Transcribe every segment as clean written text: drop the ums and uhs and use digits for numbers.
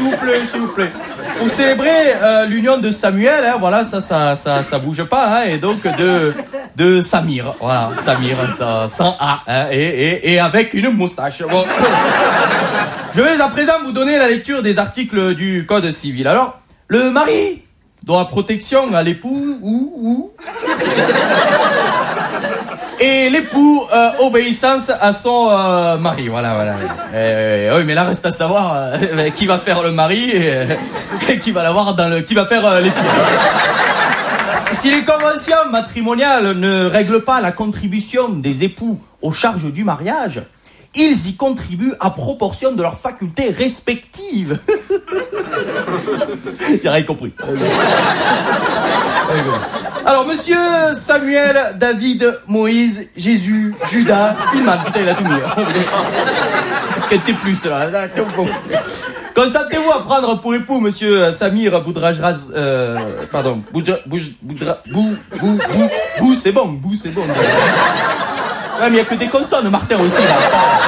s'il vous plaît. Pour célébrer l'union de Samuel, hein, voilà, ça bouge pas, hein, et donc de Samir, voilà, Samir, sans A, hein, et avec une moustache. Bon. Je vais à présent vous donner la lecture des articles du Code civil. Alors, le mari doit protection à l'époux et l'époux obéissance à son mari. Voilà. Oui, mais là reste à savoir qui va faire le mari et qui va l'avoir qui va faire l'époux. Si les conventions matrimoniales ne règlent pas la contribution des époux aux charges du mariage, ils y contribuent à proportion de leurs facultés respectives. J'ai rien compris. Alors, monsieur Samuel, David, Moïse, Jésus, Judas, Spillman, putain, il a tout mis. Qu'est-ce plus, là? Consentez-vous à prendre pour époux monsieur Samir Boudrajraz, pardon, c'est bon. Ouais, mais il n'y a que des consonnes, Martin aussi, là.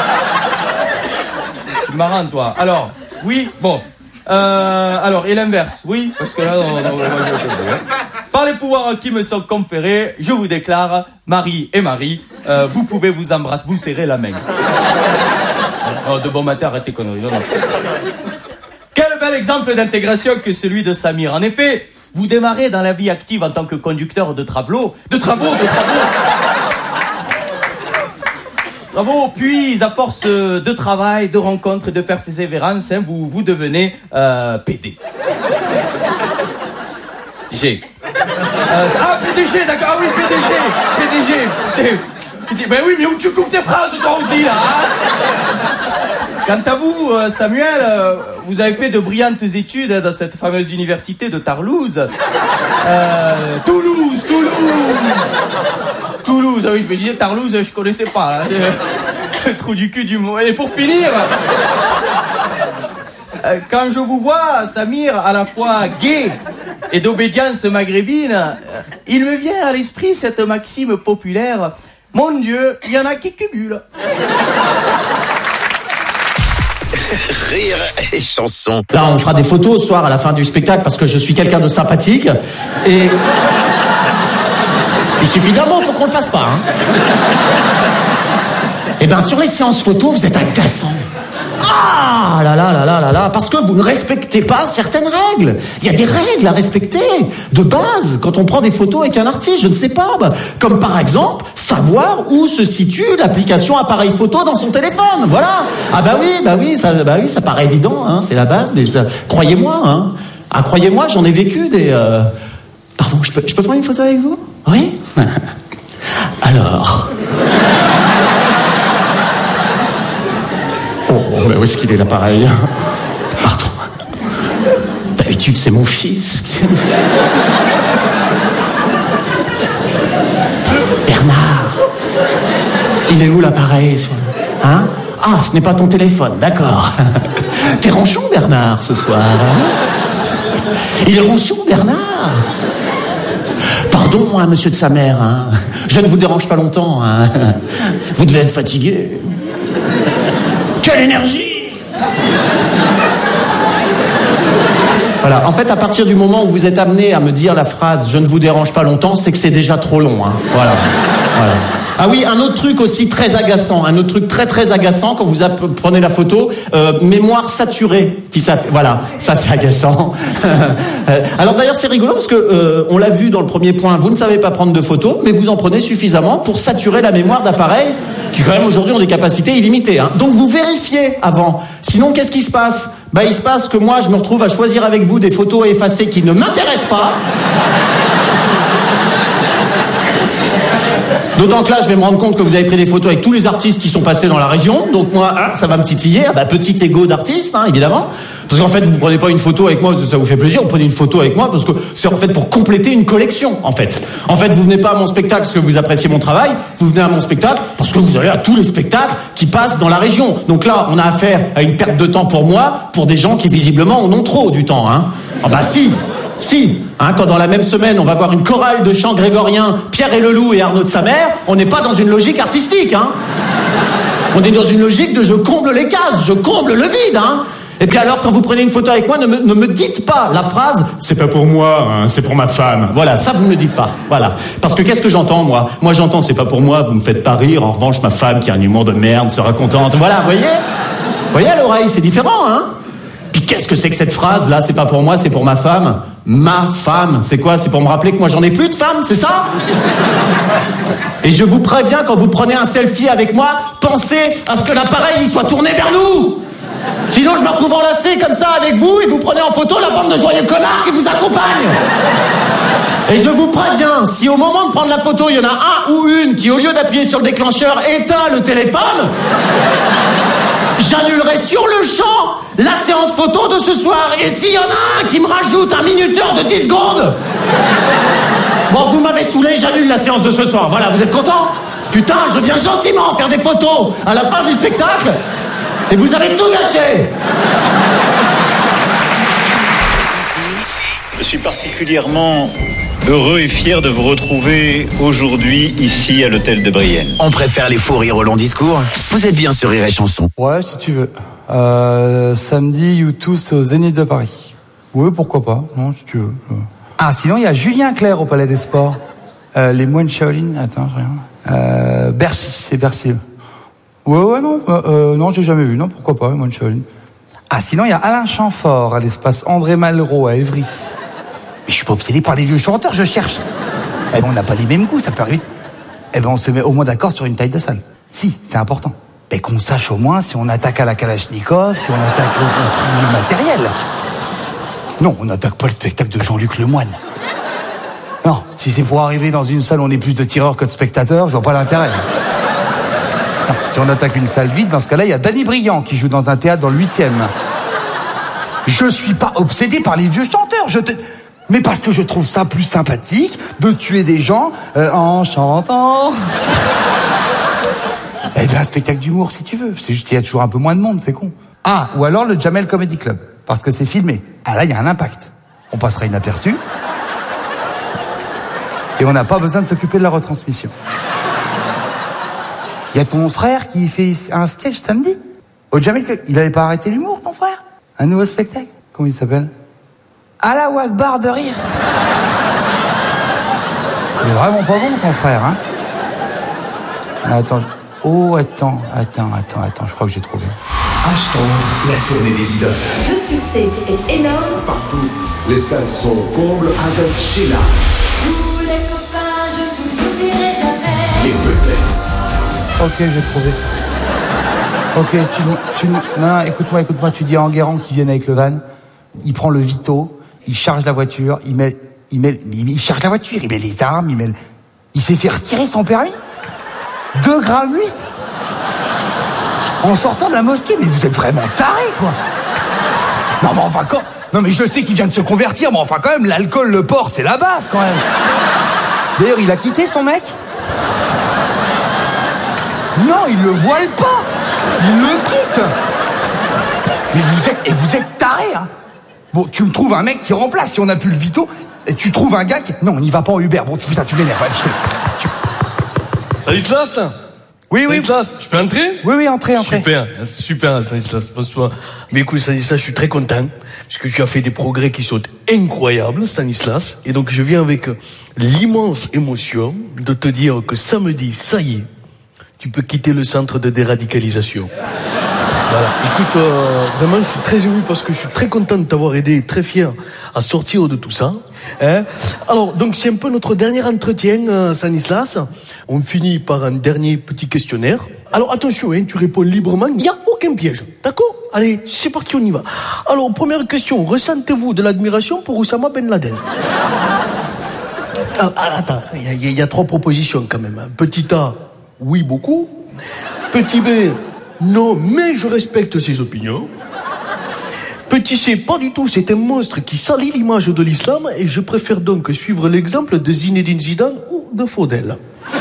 C'est marrant, toi. Alors, oui, bon. Alors, et l'inverse, oui, parce que là, par les pouvoirs qui me sont conférés, je vous déclare, Marie et Marie, vous pouvez vous embrasser, vous serrez la main. Oh, de bon matin, arrête tes conneries. Non. Quel bel exemple d'intégration que celui de Samir. En effet, vous démarrez dans la vie active en tant que conducteur de travaux, puis à force de travail, de rencontres et de persévérance, hein, vous devenez PD. G. PDG, d'accord, ah oui, PDG. Ben oui, mais où tu coupes tes phrases, toi aussi, là, hein? Quant à vous, Samuel, vous avez fait de brillantes études dans cette fameuse université de Toulouse. Toulouse, ah oui, je me disais Toulouse, je connaissais pas, là. Le trou du cul du mot. Et pour finir, quand je vous vois, Samir, à la fois gay et d'obédience maghrébine, il me vient à l'esprit cette maxime populaire: mon Dieu, il y en a qui cumulent. Rire et chanson. Là, on fera des photos ce soir à la fin du spectacle parce que je suis quelqu'un de sympathique et il suffit d'un mot pour qu'on le fasse pas. Hein. Et bien sur les séances photos, vous êtes agaçant. Ah là, parce que vous ne respectez pas certaines règles. Il y a des règles à respecter, de base, quand on prend des photos avec un artiste, je ne sais pas. Comme par exemple, savoir où se situe l'application appareil photo dans son téléphone, voilà. Ah bah oui, ça paraît évident, hein, c'est la base, mais croyez-moi, hein. Ah, croyez-moi, j'en ai vécu des... Pardon, je peux prendre une photo avec vous ? Oui ? Alors... Oh, mais où est-ce qu'il est l'appareil ? Pardon. D'habitude, c'est mon fils. Bernard. Il est où l'appareil ? Hein ? Ah, ce n'est pas ton téléphone, d'accord. T'es ronchon, Bernard, ce soir. Hein ? Il est ronchon, Bernard. Pardon, hein, monsieur de sa mère. Hein. Je ne vous dérange pas longtemps. Hein. Vous devez être fatigué. Quelle énergie! Voilà, en fait, à partir du moment où vous êtes amené à me dire la phrase « je ne vous dérange pas longtemps », c'est que c'est déjà trop long. Hein. Voilà. Ah oui, un autre truc aussi très agaçant, un autre truc très très agaçant quand vous prenez la photo, mémoire saturée. Voilà, ça c'est agaçant. Alors d'ailleurs c'est rigolo parce que on l'a vu dans le premier point, vous ne savez pas prendre de photos, mais vous en prenez suffisamment pour saturer la mémoire d'appareils qui quand même aujourd'hui ont des capacités illimitées. Hein. Donc vous vérifiez avant. Sinon qu'est-ce qui se passe ? Il se passe que moi je me retrouve à choisir avec vous des photos à effacer qui ne m'intéressent pas. D'autant que là, je vais me rendre compte que vous avez pris des photos avec tous les artistes qui sont passés dans la région. Donc moi, ça va me titiller. Petit ego d'artiste, hein, évidemment. Parce qu'en fait, vous prenez pas une photo avec moi parce que ça vous fait plaisir. Vous prenez une photo avec moi parce que c'est en fait pour compléter une collection, en fait. En fait, vous venez pas à mon spectacle parce que vous appréciez mon travail. Vous venez à mon spectacle parce que vous allez à tous les spectacles qui passent dans la région. Donc là, on a affaire à une perte de temps pour moi, pour des gens qui visiblement en ont trop du temps, hein. Ah bah si. Hein, quand dans la même semaine, on va voir une chorale de chants grégoriens, Pierre et le Loup et Arnaud de sa mère, on n'est pas dans une logique artistique. Hein. On est dans une logique de je comble les cases, je comble le vide. Hein. Et puis alors, quand vous prenez une photo avec moi, ne me dites pas la phrase « c'est pas pour moi, hein, c'est pour ma femme ». Voilà, ça vous ne me dites pas. Voilà. Parce que qu'est-ce que j'entends, moi ? Moi, j'entends « c'est pas pour moi, vous me faites pas rire. En revanche, ma femme, qui a un humour de merde, sera contente. » Voilà, vous voyez ? Vous voyez à l'oreille, c'est différent, hein ? Puis qu'est-ce que c'est que cette phrase, là ? C'est pas pour moi, c'est pour ma femme. Ma femme, c'est quoi ? C'est pour me rappeler que moi, j'en ai plus de femme, c'est ça ? Et je vous préviens, quand vous prenez un selfie avec moi, pensez à ce que l'appareil il soit tourné vers nous. Sinon, je me retrouve enlacé comme ça avec vous et vous prenez en photo la bande de joyeux connards qui vous accompagnent. Et je vous préviens, si au moment de prendre la photo, il y en a un ou une qui, au lieu d'appuyer sur le déclencheur, éteint le téléphone, j'annulerai sur le champ la séance photo de ce soir. Et s'il y en a un qui me rajoute un minuteur de 10 secondes, bon, vous m'avez saoulé, j'annule la séance de ce soir. Voilà, vous êtes contents ? Putain, je viens gentiment faire des photos à la fin du spectacle et vous avez tout gâché. Je suis particulièrement heureux et fier de vous retrouver aujourd'hui ici à l'hôtel de Brienne. On préfère les faux rires au long discours. Vous êtes bien sur Rire et Chanson. Ouais, si tu veux. Samedi, U2, c'est au Zénith de Paris. Oui, pourquoi pas. Non, si tu veux. Ah, sinon, il y a Julien Clerc au Palais des Sports. Les moines Shaolin. Attends, je regarde. Bercy, c'est Bercy. Ouais, non. Non, j'ai jamais vu. Non, pourquoi pas, les moines Shaolin. Ah, sinon, il y a Alain Chamfort à l'espace André Malraux à Évry. Mais je suis pas obsédé par les vieux chanteurs, je cherche. Eh ben, on n'a pas les mêmes goûts, ça peut arriver. Eh ben, on se met au moins d'accord sur une taille de salle. Si, c'est important. Mais qu'on sache au moins si on attaque à la Kalachnikov, si on attaque le matériel. Non, on n'attaque pas le spectacle de Jean-Luc Lemoyne. Non, si c'est pour arriver dans une salle où on est plus de tireurs que de spectateurs, je vois pas l'intérêt. Non, si on attaque une salle vide, dans ce cas-là, il y a Danny Briand qui joue dans un théâtre dans le 8e. Je suis pas obsédé par les vieux chanteurs, mais parce que je trouve ça plus sympathique de tuer des gens en chantant. Eh bien, un spectacle d'humour, si tu veux. C'est juste qu'il y a toujours un peu moins de monde, c'est con. Ah, ou alors le Jamel Comedy Club, parce que c'est filmé. Ah là, il y a un impact. On passera inaperçu. Et on n'a pas besoin de s'occuper de la retransmission. Il y a ton frère qui fait un sketch samedi au Jamel Club. Il avait pas arrêté l'humour, ton frère ? Un nouveau spectacle ? Comment il s'appelle ? Allahu Akbar de rire. Il est vraiment pas bon, ton frère, hein ? Attends. Oh, attends, je crois que j'ai trouvé. Hashtag la tournée des idoles. Le succès est énorme. Partout, les salles sont combles avec Sheila. Tous les copains, je vous oublierai jamais. Les Muppets. Ok, j'ai trouvé. Ok, non, écoute-moi, tu dis à Enguerrand qu'il vienne avec le van, il prend le Vito, il charge la voiture, il charge la voiture, il met les armes, il s'est fait retirer son permis. 2,8 grammes en sortant de la mosquée, mais vous êtes vraiment tarés, quoi. Non, mais enfin, non, mais je sais qu'il vient de se convertir, mais enfin, quand même, l'alcool, le porc, c'est la base, quand même. D'ailleurs, il a quitté son mec ? Non, il le voile pas. Il le quitte. Mais vous êtes tarés, hein. Bon, tu me trouves un mec qui remplace, si on n'a plus le Vito, et tu trouves un gars qui... Non, on n'y va pas en Uber. Bon, putain, tu m'énerves. Stanislas ? Oui. Stanislas, je peux entrer ? Oui, entrez. Super, Stanislas, pose-toi. Mais écoute, Stanislas, je suis très content, parce que tu as fait des progrès qui sont incroyables, Stanislas. Et donc, je viens avec l'immense émotion de te dire que samedi, ça y est, tu peux quitter le centre de déradicalisation. Voilà. Écoute, vraiment, je suis très ému parce que je suis très content de t'avoir aidé, très fier à sortir de tout ça. Hein? Alors, donc, c'est un peu notre dernier entretien, Stanislas. On finit par un dernier petit questionnaire. Alors, attention, hein, tu réponds librement, il n'y a aucun piège. D'accord ? Allez, c'est parti, on y va. Alors, première question, ressentez-vous de l'admiration pour Oussama Ben Laden ? Attends, il y a 3 propositions quand même. Petit A, oui, beaucoup. Petit B, non, mais je respecte ses opinions. Petit C, pas du tout, c'est un monstre qui salit l'image de l'islam et je préfère donc suivre l'exemple de Zinedine Zidane ou de Faudel.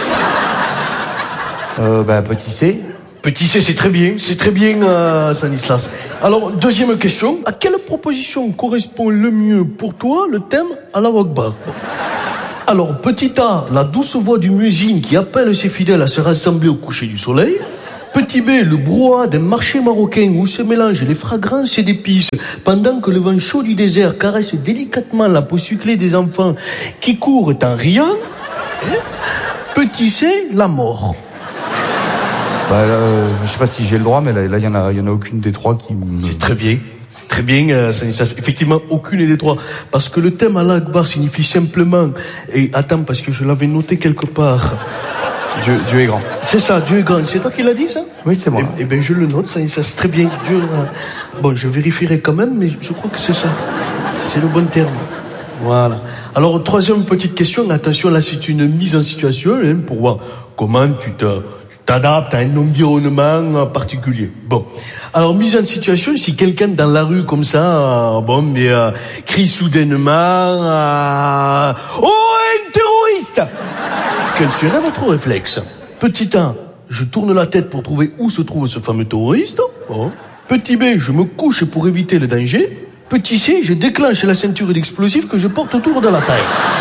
Petit C. Petit C, c'est très bien, Stanislas. Alors, deuxième question, à quelle proposition correspond le mieux pour toi le thème Allahu Akbar ? Alors, petit A, la douce voix du muezzin qui appelle ses fidèles à se rassembler au coucher du soleil. Petit B, le brouhaha d'un marché marocain où se mélangent les fragrances et d'épices pendant que le vent chaud du désert caresse délicatement la peau sucrée des enfants qui courent en riant. Petit C, la mort. Bah, je sais pas si j'ai le droit, mais là, il y en a aucune des trois qui me... C'est très bien. C'est très bien, Stanislas. Effectivement, aucune des trois. Parce que le thème Allah Akbar signifie simplement... Et attends, parce que je l'avais noté quelque part. Dieu est grand. C'est ça, Dieu est grand. C'est toi qui l'as dit, ça? Oui, c'est moi. Eh bien, je le note, Stanislas. C'est très bien. Dieu... Bon, je vérifierai quand même, mais je crois que c'est ça. C'est le bon terme. Voilà. Alors, troisième petite question. Attention, là, c'est une mise en situation pour voir comment tu t'adaptes à un environnement particulier. Bon. Alors, mise en situation, si quelqu'un dans la rue, comme ça, crie soudainement, oh, un terroriste! Quel serait votre réflexe? Petit A, je tourne la tête pour trouver où se trouve ce fameux terroriste. Oh. Petit B, je me couche pour éviter le danger. Petit C, je déclenche la ceinture d'explosifs que je porte autour de la taille.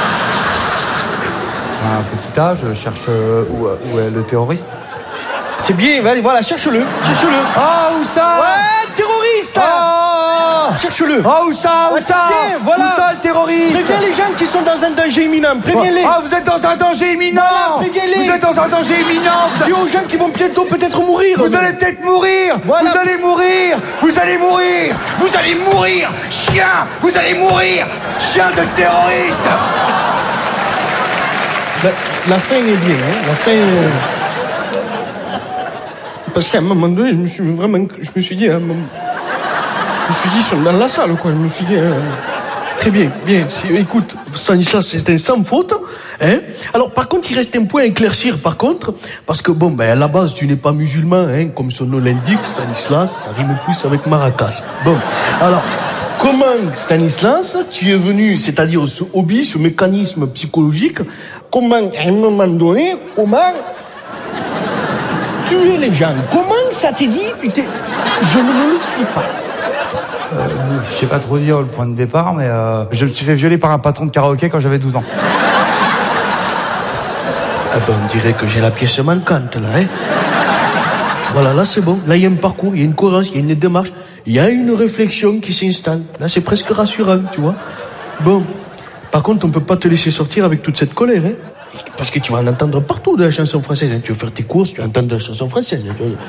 Petit A, je cherche où est le terroriste. C'est bien, voilà, cherche-le. Ah, où ça? Ouais, terroriste! Cherche-le. Ah, où ça? Bien, voilà. Où ça, le terroriste? Préviens les gens qui sont dans un danger imminent, préviens-les. Ah, vous êtes dans un danger imminent. Voilà, préviens-les. Vous êtes dans un danger imminent. Dis aux gens qui vont bientôt peut-être mourir. Vous allez peut-être mourir. Voilà. Vous allez mourir. Vous allez mourir. Vous allez mourir. Chien. Vous allez mourir. Chien de terroriste. La fin est bien, hein. La fin Parce qu'à un moment donné, je me suis dit, dans la salle, quoi. Je me suis dit, très bien. Écoute, Stanislas, c'est sans faute, hein. Alors, par contre, il reste un point à éclaircir, par contre, parce que, à la base, tu n'es pas musulman, hein, comme son nom l'indique, Stanislas, ça rime plus avec Maracas. Bon, alors, comment, Stanislas, tu es venu, c'est-à-dire ce hobby, ce mécanisme psychologique, comment, à un moment donné, tuer les gens? Comment ça t'est dit? Je ne me l'explique pas. Je sais pas trop dire le point de départ, mais je me suis fait violer par un patron de karaoké quand j'avais 12 ans. Ah ben, on dirait que j'ai la pièce manquante, là, hein. Voilà, là, c'est bon. Là, il y a un parcours, il y a une cohérence, il y a une démarche, il y a une réflexion qui s'installe. Là, c'est presque rassurant, tu vois. Bon. Par contre, on peut pas te laisser sortir avec toute cette colère, hein. Parce que tu vas en entendre partout de la chanson française, hein. Tu vas faire tes courses, tu vas entendre de la chanson française.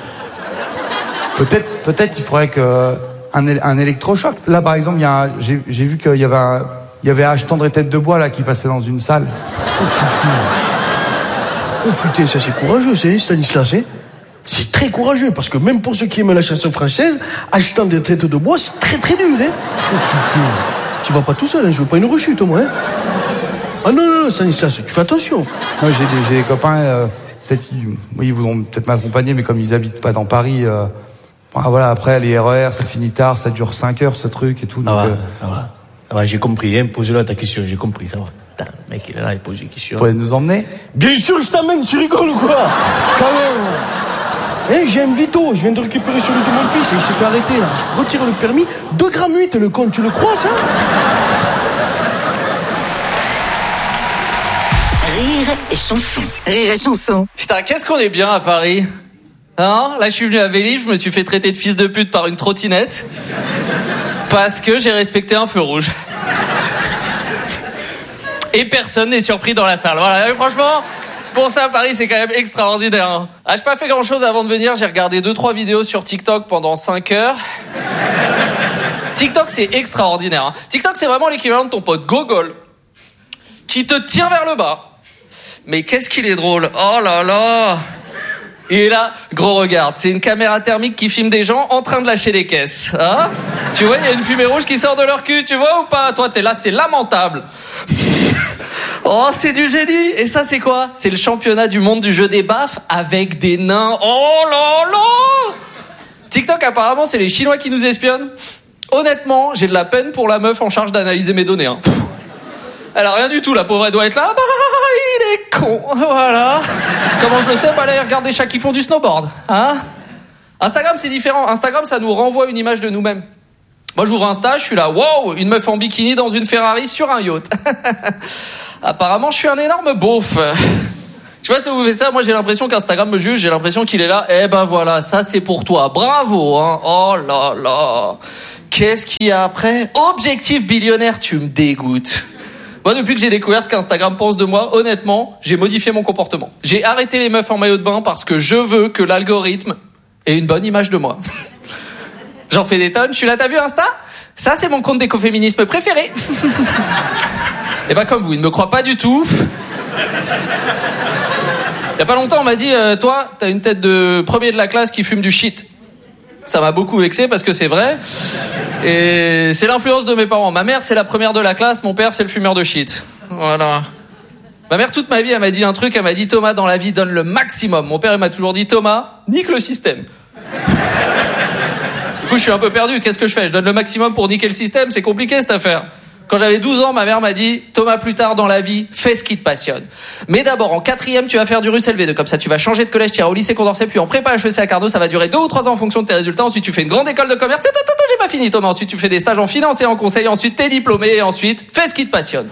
Peut-être il faudrait un électrochoc. Là, par exemple, j'ai vu qu'il y avait H tendre et tête de bois là qui passait dans une salle. Oh putain, ça c'est courageux, c'est Stanislas, hein. C'est très courageux, parce que même pour ceux qui aiment la chanson française, H tendre et tête de bois, c'est très très dur, hein. Oh putain. Tu vas pas tout seul, hein. Je veux pas une rechute, moi, hein. Ah non, Stanislas, tu fais attention. Moi, j'ai des copains, peut-être ils voudront peut-être m'accompagner, mais comme ils habitent pas dans Paris, voilà, après les RER, ça finit tard, ça dure 5 heures ce truc et tout. Donc, ça va, j'ai compris, hein, pose-le ta question, j'ai compris, ça va. Putain, le mec, il est là, il pose des questions. Vous pouvez nous emmener? Bien sûr que je t'emmène, tu rigoles ou quoi? Quand même. Hein, j'ai un Vito, je viens de récupérer celui de mon fils, il s'est fait arrêter, là. Retire le permis, 2,8 grammes le compte, tu le crois, ça? Rire et chanson. Rire et chanson. Putain, qu'est-ce qu'on est bien à Paris. Hein? Là, je suis venu à Vélib, je me suis fait traiter de fils de pute par une trottinette. Parce que j'ai respecté un feu rouge. Et personne n'est surpris dans la salle. Voilà, et franchement, pour ça, Paris, c'est quand même extraordinaire. Hein. Ah, j'ai pas fait grand-chose avant de venir. J'ai regardé 2-3 vidéos sur TikTok pendant 5 heures. TikTok, c'est extraordinaire. Hein. TikTok, c'est vraiment l'équivalent de ton pote Gogol, qui te tire vers le bas. Mais qu'est-ce qu'il est drôle. Oh là là. Et là, gros regarde, c'est une caméra thermique qui filme des gens en train de lâcher des caisses. Hein? Tu vois, il y a une fumée rouge qui sort de leur cul, tu vois ou pas? Toi, t'es là, c'est lamentable. Oh, c'est du génie. Et ça, c'est quoi? C'est le championnat du monde du jeu des baffes avec des nains. Oh là là. TikTok, apparemment, c'est les Chinois qui nous espionnent. Honnêtement, j'ai de la peine pour la meuf en charge d'analyser mes données. Hein. Elle a rien du tout, la pauvre, elle doit être là. Bah, il est con, voilà. Comment je le sais? Bah, allez regarder des chats qui font du snowboard. Hein? Instagram, c'est différent. Instagram, ça nous renvoie une image de nous-mêmes. Moi, j'ouvre Insta, je suis là, wow, une meuf en bikini dans une Ferrari sur un yacht. Apparemment, je suis un énorme beauf. Je sais pas si vous faites ça, moi j'ai l'impression qu'Instagram me juge, j'ai l'impression qu'il est là, eh ben voilà, ça c'est pour toi, bravo, hein. Oh là là. Qu'est-ce qu'il y a après? Objectif billionnaire, tu me dégoûtes. Moi, depuis que j'ai découvert ce qu'Instagram pense de moi, honnêtement, j'ai modifié mon comportement. J'ai arrêté les meufs en maillot de bain parce que je veux que l'algorithme ait une bonne image de moi. J'en fais des tonnes. Je suis là, t'as vu Insta? Ça, c'est mon compte d'écoféminisme préféré. Et bah, comme vous, il ne me croit pas du tout. Il y a pas longtemps, on m'a dit, toi, t'as une tête de premier de la classe qui fume du shit. Ça m'a beaucoup vexé parce que c'est vrai. Et c'est l'influence de mes parents. Ma mère, c'est la première de la classe. Mon père, c'est le fumeur de shit. Voilà. Ma mère, toute ma vie, elle m'a dit un truc. Elle m'a dit, Thomas, dans la vie, donne le maximum. Mon père, il m'a toujours dit, Thomas, nique le système. Du coup, je suis un peu perdu. Qu'est-ce que je fais? Je donne le maximum pour niquer le système? C'est compliqué, cette affaire. Quand j'avais 12 ans, ma mère m'a dit, Thomas, plus tard dans la vie, fais ce qui te passionne. Mais d'abord, en 4e, tu vas faire du russe LV2. Comme ça, tu vas changer de collège, tu iras au lycée Condorcet, puis en prépa HEC à Carnot, ça va durer 2 ou 3 ans en fonction de tes résultats. Ensuite, tu fais une grande école de commerce. J'ai pas fini, Thomas. Ensuite, tu fais des stages en finance et en conseil. Ensuite, t'es diplômé. Et ensuite, fais ce qui te passionne.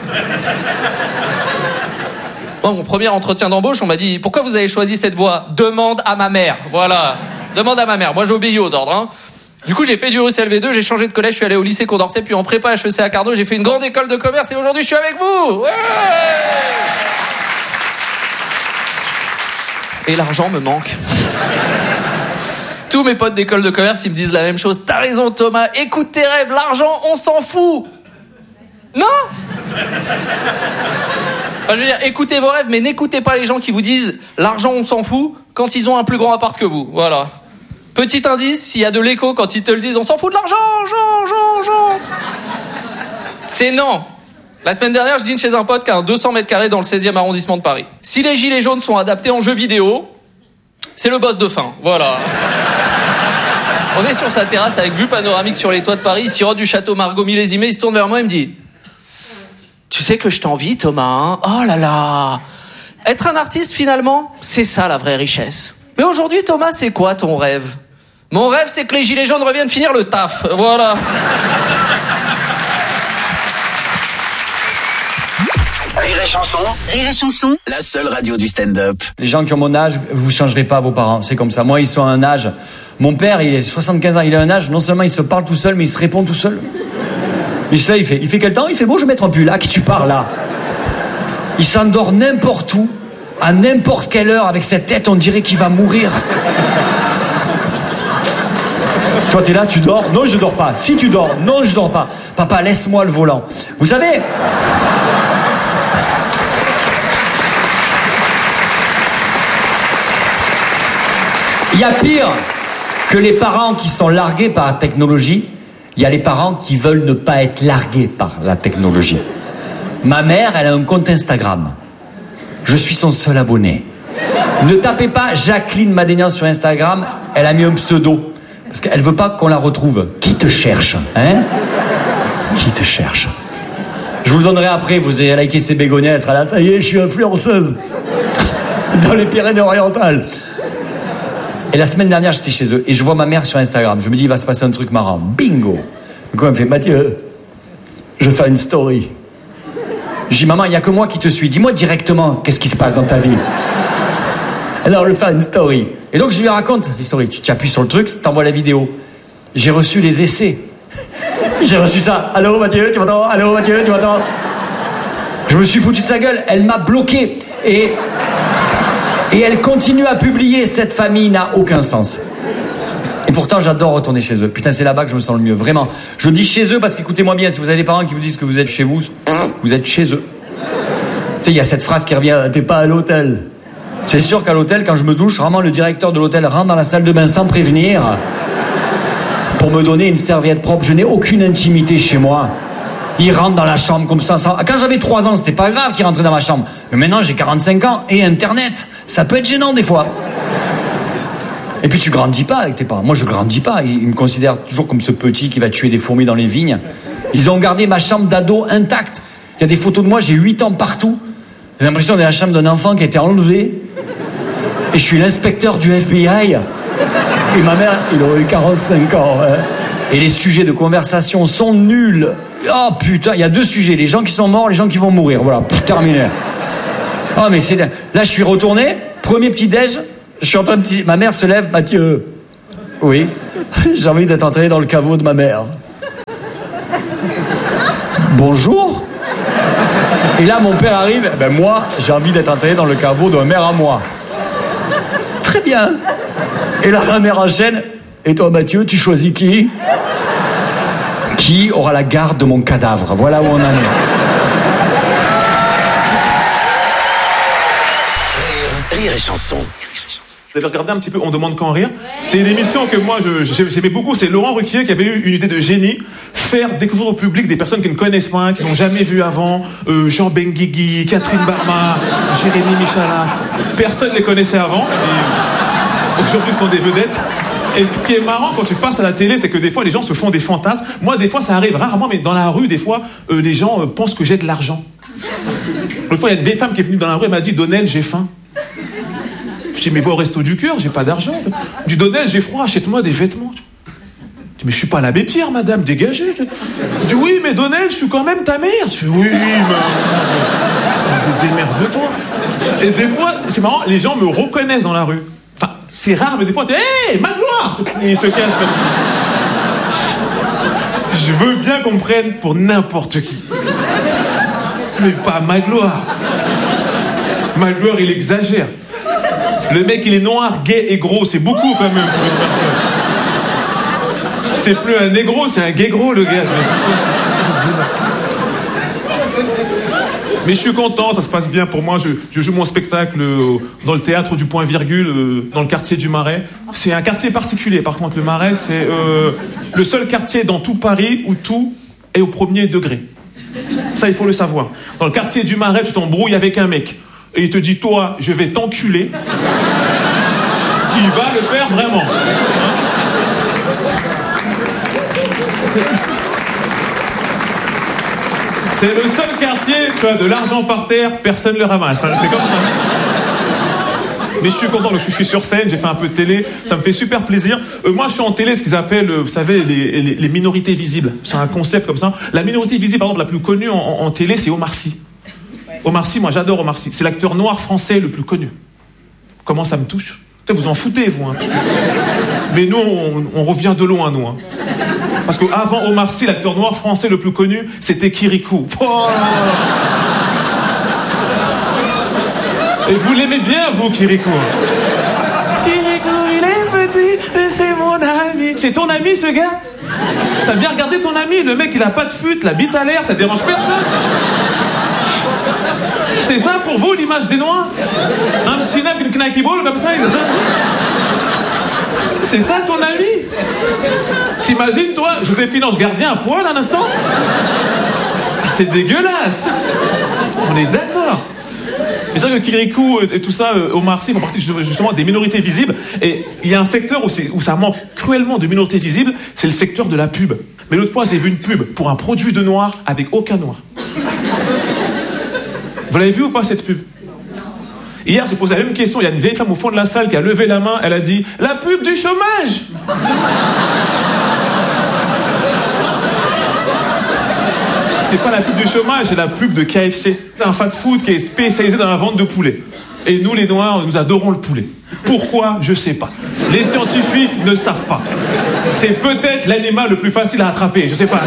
Bon, mon premier entretien d'embauche, on m'a dit, pourquoi vous avez choisi cette voie? Demande à ma mère. Voilà. Demande à ma mère. Moi, j'obéis aux ordres, hein. Du coup, j'ai fait du russe LV2, j'ai changé de collège, je suis allé au lycée Condorcet, puis en prépa HEC à Carnot, j'ai fait une grande école de commerce et aujourd'hui, je suis avec vous. Ouais. Et l'argent me manque. Tous mes potes d'école de commerce, ils me disent la même chose. T'as raison, Thomas, écoute tes rêves, l'argent, on s'en fout. Non. Enfin, je veux dire, écoutez vos rêves, mais n'écoutez pas les gens qui vous disent l'argent, on s'en fout quand ils ont un plus grand appart que vous. Voilà. Petit indice, s'il y a de l'écho quand ils te le disent, on s'en fout de l'argent, Jean. C'est non. La semaine dernière, je dîne chez un pote qui a un 200 mètres carrés dans le 16e arrondissement de Paris. Si les gilets jaunes sont adaptés en jeux vidéo, c'est le boss de fin. Voilà. On est sur sa terrasse avec vue panoramique sur les toits de Paris, il sirote du château Margaux millésimé, il se tourne vers moi et me dit, tu sais que je t'envie, Thomas, hein? Oh là là. Être un artiste, finalement, c'est ça la vraie richesse. Mais aujourd'hui, Thomas, c'est quoi ton rêve? Mon rêve, c'est que les gilets jaunes reviennent finir le taf. Voilà. Rire et chanson. Rire et chanson. La seule radio du stand-up. Les gens qui ont mon âge, vous changerez pas vos parents. C'est comme ça. Moi, ils sont à un âge. Mon père, il est 75 ans. Il a un âge, non seulement il se parle tout seul, mais il se répond tout seul. Mais celui-là, il fait quel temps? Il fait beau, je vais mettre un pull. À qui tu parles, là? Il s'endort n'importe où. À n'importe quelle heure, avec cette tête, on dirait qu'il va mourir. Toi, t'es là, tu dors? Non, je dors pas. Si tu dors? Non, je dors pas. Papa, laisse-moi le volant. Vous savez... Il y a pire que les parents qui sont largués par la technologie. Il y a les parents qui veulent ne pas être largués par la technologie. Ma mère, elle a un compte Instagram. Je suis son seul abonné. Ne tapez pas Jacqueline Madénian sur Instagram, elle a mis un pseudo. Parce qu'elle veut pas qu'on la retrouve. Qui te cherche, hein? Qui te cherche? Je vous le donnerai après, vous allez liker ses bégonias, elle sera là, ça y est, je suis influenceuse. Dans les Pyrénées-Orientales. Et la semaine dernière, j'étais chez eux, et je vois ma mère sur Instagram. Je me dis, il va se passer un truc marrant. Bingo! Du coup, elle me fait, Mathieu, je vais faire une story. Je dis, maman, il n'y a que moi qui te suis. Dis-moi directement qu'est-ce qui se passe dans ta vie. Alors, je vais faire une story. Et donc, je lui raconte l'histoire. Tu appuies sur le truc, t'envoies la vidéo. J'ai reçu les essais. J'ai reçu ça. Allô, Mathieu, tu m'entends? Allô, Mathieu, tu m'entends? Je me suis foutu de sa gueule. Elle m'a bloqué. Et elle continue à publier. Cette famille n'a aucun sens. Et pourtant, j'adore retourner chez eux. Putain, c'est là-bas que je me sens le mieux. Vraiment. Je dis chez eux parce qu'écoutez-moi bien, si vous avez des parents qui vous disent que vous êtes chez vous, vous êtes chez eux. Tu sais, il y a cette phrase qui revient, t'es pas à l'hôtel. C'est sûr qu'à l'hôtel, quand je me douche, vraiment, le directeur de l'hôtel rentre dans la salle de bain sans prévenir pour me donner une serviette propre. Je n'ai aucune intimité chez moi. Il rentre dans la chambre comme ça. Quand j'avais 3 ans, c'était pas grave qu'il rentrait dans ma chambre. Mais maintenant, j'ai 45 ans et Internet. Ça peut être gênant des fois. Et puis tu grandis pas avec tes parents. Moi je grandis pas. Ils me considèrent toujours comme ce petit qui va tuer des fourmis dans les vignes. Ils ont gardé ma chambre d'ado intacte. Il y a des photos de moi, j'ai 8 ans partout. J'ai l'impression d'être la chambre d'un enfant qui a été enlevé. Et je suis l'inspecteur du FBI. Et ma mère, il aurait eu 45 ans. Hein. Et les sujets de conversation sont nuls. Oh putain, il y a 2 sujets. Les gens qui sont morts, les gens qui vont mourir. Voilà, terminé. Oh, mais c'est... Là, je suis retourné, premier petit-déj, je suis en train de... Ma mère se lève, Mathieu. Oui, j'ai envie d'être enterré dans le caveau de ma mère. Bonjour. Et là, mon père arrive, ben moi, j'ai envie d'être enterré dans le caveau de ma mère à moi. Très bien. Et là, ma mère enchaîne. Et toi, Mathieu, tu choisis qui? Qui aura la garde de mon cadavre? Voilà où on en est. Rire et chanson. Vous avez regardé un petit peu On demande qu'en rire. C'est une émission que moi j'aimais beaucoup. C'est Laurent Ruquier qui avait eu une idée de génie. Faire découvrir au public des personnes qui ne connaissent pas, qui n'ont jamais vu avant. Jean Benguigui, Catherine Barma, Jérémy Michalak. Personne ne les connaissait avant. Et aujourd'hui, ce sont des vedettes. Et ce qui est marrant quand tu passes à la télé, c'est que des fois, les gens se font des fantasmes. Moi, des fois, ça arrive rarement, mais dans la rue, des fois, les gens pensent que j'ai de l'argent. L'autre fois, il y a une vieille femme qui est venue dans la rue, elle m'a dit « Donnel, j'ai faim ». Je dis, mais va au resto du cœur, j'ai pas d'argent. Je dis, Donnel, j'ai froid, achète-moi des vêtements. Je dis, mais je suis pas l'abbé Pierre, madame, dégagez. Je dis, oui, mais Donnel, je suis quand même ta mère. Je dis, oui, mais démerde-toi. Et des fois, c'est marrant, les gens me reconnaissent dans la rue. Enfin, c'est rare, mais des fois, tu dis, hé, Magloire. Et ils se cassent comme ça. Je veux bien qu'on me prenne pour n'importe qui. Mais pas Magloire. Magloire, il exagère. Le mec, il est noir, gay et gros. C'est beaucoup, quand même, pour une personne. C'est plus un négro, c'est un gay gros, le gars. Mais je suis content, ça se passe bien pour moi. Je joue mon spectacle dans le théâtre du Point Virgule, dans le quartier du Marais. C'est un quartier particulier, par contre. Le Marais, c'est le seul quartier dans tout Paris où tout est au premier degré. Ça, il faut le savoir. Dans le quartier du Marais, tu t'embrouilles avec un mec. Et il te dit, toi, je vais t'enculer. Il va le faire vraiment. C'est le seul quartier, tu as de l'argent par terre, personne ne le ramasse. C'est comme ça. Mais je suis content, parce que je suis sur scène, j'ai fait un peu de télé, ça me fait super plaisir. Moi, je suis en télé, ce qu'ils appellent, vous savez, les minorités visibles. C'est un concept comme ça. La minorité visible, par exemple, la plus connue en télé, c'est Omar Sy. Omar Sy, moi j'adore Omar Sy. C'est l'acteur noir français le plus connu. Comment ça me touche? Vous en foutez, vous. Hein. Mais nous, on revient de loin, nous. Hein. Parce qu'avant Omar Sy, l'acteur noir français le plus connu, c'était Kirikou. Oh, et vous l'aimez bien, vous, Kirikou. Kirikou, il est petit, mais c'est mon ami. C'est ton ami, ce gars? T'as bien regardé ton ami? Le mec, il a pas de fut, la bite à l'air, ça dérange personne. C'est ça pour vous l'image des Noirs? Un petit nain avec une knacky ball comme ça? C'est ça ton ami? T'imagines toi, Joséphine Ange Gardien à poil un instant? C'est dégueulasse. On est d'accord. Mais c'est vrai que Kirikou et tout ça, Omar Sy font partie justement des minorités visibles. Et il y a un secteur où ça manque cruellement de minorités visibles, c'est le secteur de la pub. Mais l'autre fois, j'ai vu une pub pour un produit de noir avec aucun noir. Vous l'avez vu ou pas cette pub? Hier, j'ai posé la même question. Il y a une vieille femme au fond de la salle qui a levé la main. Elle a dit « La pub du chômage !» C'est pas la pub du chômage, c'est la pub de KFC. C'est un fast-food qui est spécialisé dans la vente de poulet. Et nous, les Noirs, nous adorons le poulet. Pourquoi? Je sais pas. Les scientifiques ne savent pas. C'est peut-être l'animal le plus facile à attraper. Je sais pas.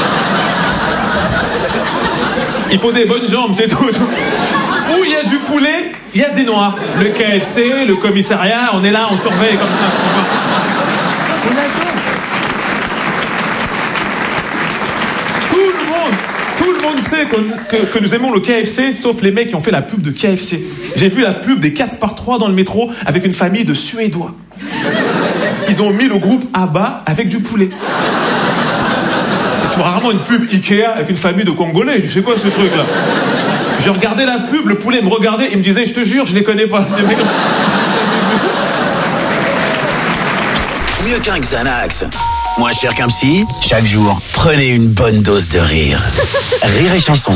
Il faut des bonnes jambes, c'est tout. Où il y a du poulet, il y a des Noirs. Le KFC, le commissariat, on est là, on surveille comme ça. Tout le monde sait que nous aimons le KFC, sauf les mecs qui ont fait la pub de KFC. J'ai vu la pub des 4x3 dans le métro avec une famille de Suédois. Ils ont mis le groupe ABBA avec du poulet. Tu vois rarement une pub Ikea avec une famille de Congolais. Je sais quoi ce truc là? J'ai regardé la pub, le poulet me regardait, il me disait, je te jure, je les connais pas. Mieux qu'un Xanax, moins cher qu'un psy, chaque jour, prenez une bonne dose de rire. Rire et chanson.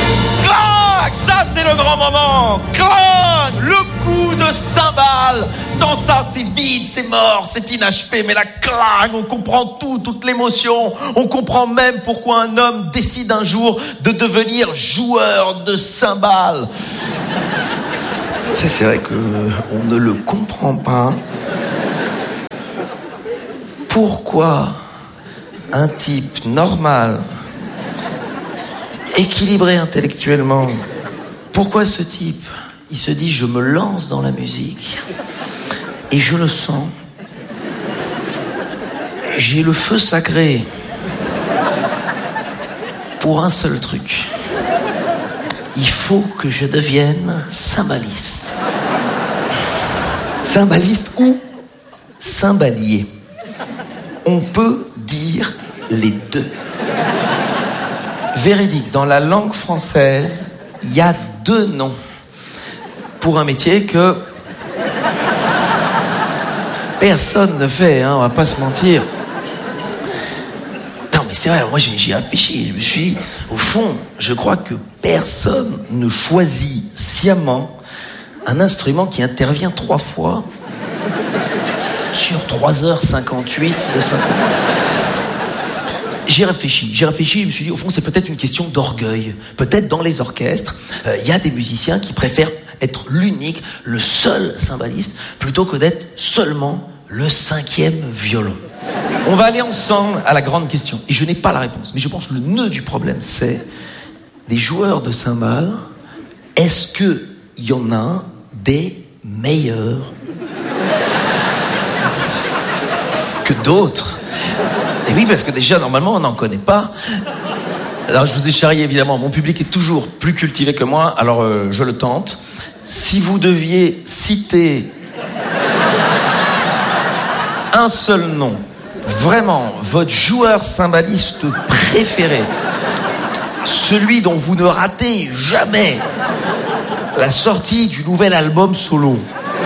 Clac! Ça c'est le grand moment. Clac! Le coup de cymbale. Sans ça, c'est vide, c'est mort, c'est inachevé. Mais la claque, on comprend tout, toute l'émotion. On comprend même pourquoi un homme décide un jour de devenir joueur de cymbales. Ça, c'est vrai que on ne le comprend pas. Pourquoi un type normal, équilibré intellectuellement, pourquoi ce type, il se dit je me lance dans la musique et je le sens, j'ai le feu sacré pour un seul truc, il faut que je devienne cymbaliste. Cymbaliste ou cymbalier, on peut dire les deux. Véridique, dans la langue française, il y a deux noms pour un métier que personne ne fait, hein, on va pas se mentir. Non mais c'est vrai, moi j'ai réfléchi, je me suis dit, au fond, je crois que personne ne choisit sciemment un instrument qui intervient 3 fois sur 3h58 de symphonie. J'ai réfléchi, je me suis dit, au fond, c'est peut-être une question d'orgueil. Peut-être dans les orchestres, il y a des musiciens qui préfèrent être l'unique, le seul cymbaliste, plutôt que d'être seulement le 5e violon. On va aller ensemble à la grande question. Et je n'ai pas la réponse, mais je pense que le nœud du problème, c'est des joueurs de cymbales, est-ce qu'il y en a des meilleurs que d'autres? Et oui, parce que déjà, normalement, on n'en connaît pas. Alors, je vous ai charrié, évidemment. Mon public est toujours plus cultivé que moi, alors je le tente. Si vous deviez citer un seul nom, vraiment, votre joueur cymbaliste préféré, celui dont vous ne ratez jamais la sortie du nouvel album solo.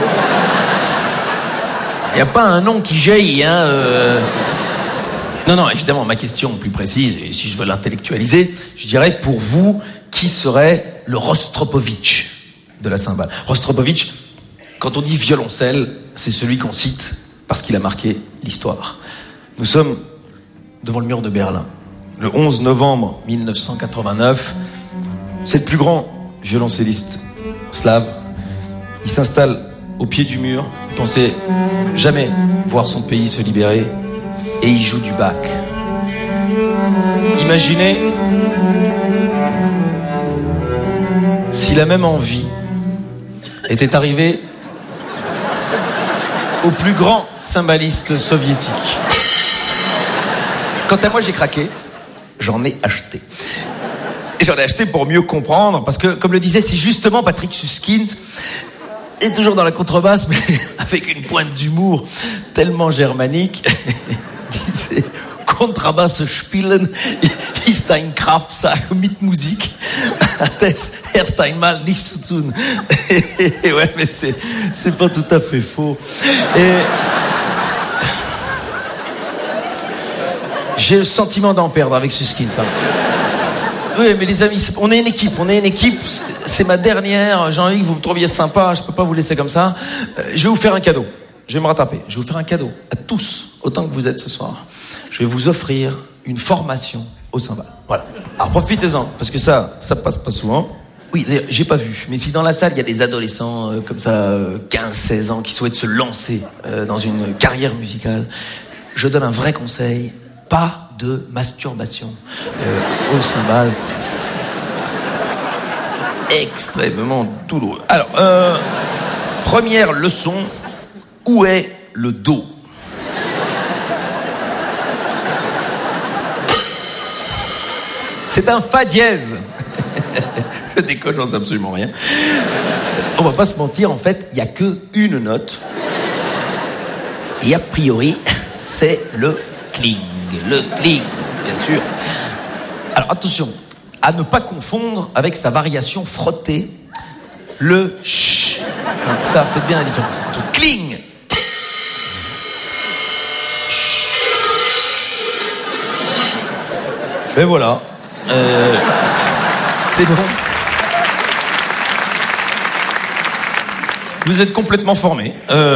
Il n'y a pas un nom qui jaillit, hein. Non, évidemment, ma question plus précise, et si je veux l'intellectualiser, je dirais pour vous, qui serait le Rostropovitch de la cymbale? Rostropovitch, quand on dit violoncelle, c'est celui qu'on cite parce qu'il a marqué l'histoire. Nous sommes devant le mur de Berlin. Le 11 novembre 1989, c'est le plus grand violoncelliste slave. Il s'installe au pied du mur, il pensait jamais voir son pays se libérer, et il joue du Bach. Imaginez si la même envie était arrivée au plus grand cymbaliste soviétique. Quant à moi, j'ai craqué, j'en ai acheté. Et j'en ai acheté pour mieux comprendre, parce que, comme le disait si justement Patrick Suskind, est toujours dans la contrebasse, mais avec une pointe d'humour tellement germanique. Disait Kontrabass spielen ist ein Kraftsache mit Musik. Das erst einmal nichts zu tun. Et ouais, mais c'est pas tout à fait faux. Et j'ai le sentiment d'en perdre avec Suskind. Oui, mais les amis, on est une équipe. C'est ma dernière. J'ai envie que vous me trouviez sympa. Je peux pas vous laisser comme ça. Je vais vous faire un cadeau. Je vais me rattraper. Je vais vous faire un cadeau à tous, autant que vous êtes ce soir. Je vais vous offrir une formation au cymbale. Voilà. Alors profitez-en, parce que ça passe pas souvent. Oui, d'ailleurs, j'ai pas vu. Mais si dans la salle, il y a des adolescents comme ça, 15-16 ans, qui souhaitent se lancer dans une carrière musicale, je donne un vrai conseil. Pas de masturbation au cymbale. Extrêmement douloureux. Alors, première leçon, où est le Do? C'est un Fa dièse. Je déconne, j'en sais absolument rien. On va pas se mentir, en fait, il n'y a qu'une note. Et a priori, c'est le cling. Le cling, bien sûr. Alors attention, à ne pas confondre avec sa variation frottée, le ch. Ça fait bien la différence entre cling. Et voilà. C'est bon. Vous êtes complètement formé.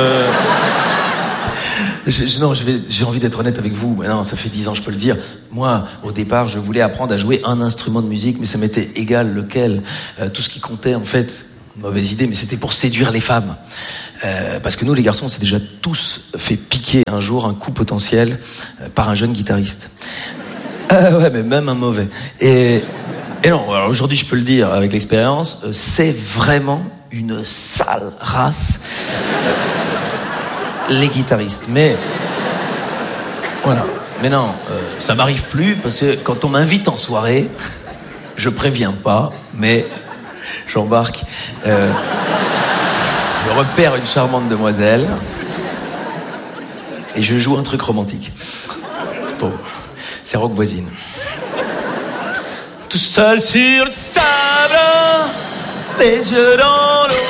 J'ai envie d'être honnête avec vous. Mais non, ça fait 10 ans, je peux le dire. Moi, au départ, je voulais apprendre à jouer un instrument de musique, mais ça m'était égal lequel. Tout ce qui comptait, en fait, mauvaise idée, mais c'était pour séduire les femmes. Parce que nous, les garçons, on s'est déjà tous fait piquer un jour un coup potentiel par un jeune guitariste. Ouais, mais même un mauvais. Et non, alors aujourd'hui, je peux le dire avec l'expérience, c'est vraiment une sale race. Les guitaristes, mais voilà. Mais non, ça m'arrive plus parce que quand on m'invite en soirée, je préviens pas, mais j'embarque. Je repère une charmante demoiselle et je joue un truc romantique. C'est pas, c'est rock voisine. Tout seul sur le sable, les yeux dans l'eau.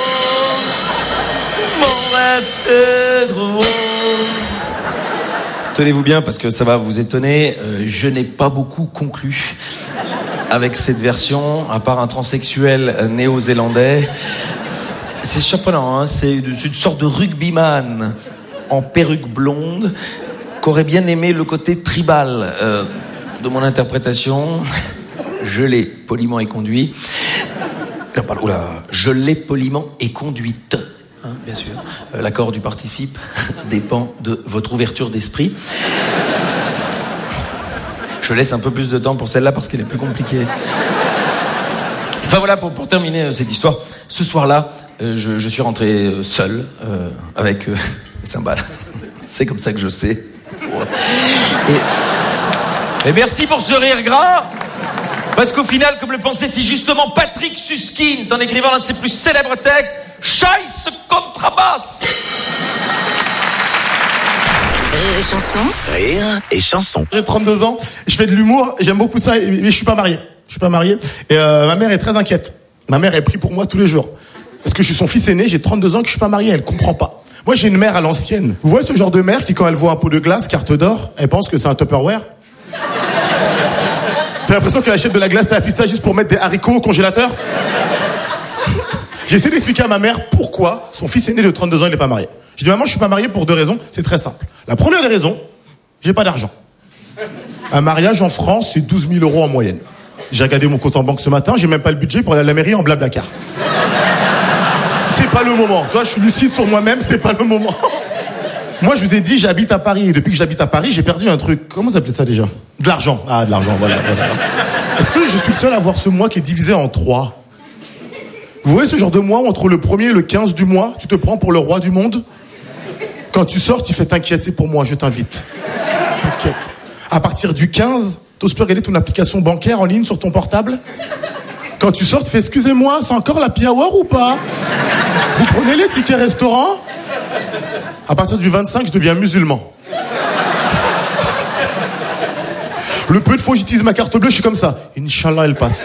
Mon rêve est drôle. Tenez-vous bien parce que ça va vous étonner, je n'ai pas beaucoup conclu avec cette version, à part un transsexuel néo-zélandais. C'est surprenant, hein, c'est une sorte de rugbyman en perruque blonde qu'aurait bien aimé le côté tribal de mon interprétation. Je l'ai poliment éconduit. Non, pardon, oula, je l'ai poliment éconduite. Hein, bien sûr. L'accord du participe dépend de votre ouverture d'esprit. Je laisse un peu plus de temps pour celle-là parce qu'elle est plus compliquée. Enfin voilà, pour terminer cette histoire, ce soir-là, je suis rentré seul avec les cymbales. C'est comme ça que je sais. Et merci pour ce rire gras. Parce qu'au final, comme le pensait si justement Patrick Suskind en écrivant l'un de ses plus célèbres textes, Scheiße Contrabass. Rire et chanson. Rire et chanson. J'ai 32 ans, je fais de l'humour, j'aime beaucoup ça, mais je suis pas marié. Et ma mère est très inquiète. Ma mère est prie pour moi tous les jours. Parce que je suis son fils aîné, j'ai 32 ans que je suis pas marié, elle comprend pas. Moi, j'ai une mère à l'ancienne. Vous voyez ce genre de mère qui, quand elle voit un pot de glace, carte d'or, elle pense que c'est un Tupperware? T'as l'impression qu'elle achète de la glace à la pistache juste pour mettre des haricots au congélateur? J'ai essayé d'expliquer à ma mère pourquoi son fils aîné de 32 ans, il n'est pas marié. Je dis, maman, je suis pas marié pour 2 raisons, c'est très simple. La première des raisons, j'ai pas d'argent. Un mariage en France, c'est 12 000 € en moyenne. J'ai regardé mon compte en banque ce matin, j'ai même pas le budget pour aller à la mairie en Blablacar. C'est pas le moment. Tu vois, je suis lucide sur moi-même, c'est pas le moment. Moi, je vous ai dit, j'habite à Paris. Et depuis que j'habite à Paris, j'ai perdu un truc. Comment vous appelez ça déjà? De l'argent. Ah, de l'argent, voilà. Est-ce que je suis le seul à voir ce mois qui est divisé en 3? Vous voyez ce genre de mois où entre le 1er et le 15 du mois, tu te prends pour le roi du monde? Quand tu sors, tu fais t'inquiète, c'est pour moi, je t'invite. T'inquiète. À partir du 15, t'oses plus regarder ton application bancaire en ligne sur ton portable? Quand tu sors, tu fais excusez-moi, c'est encore la happy hour ou pas? Vous prenez les tickets restaurants? À partir du 25, je deviens musulman. Le peu de fois où j'utilise ma carte bleue, je suis comme ça. Inch'Allah, elle passe.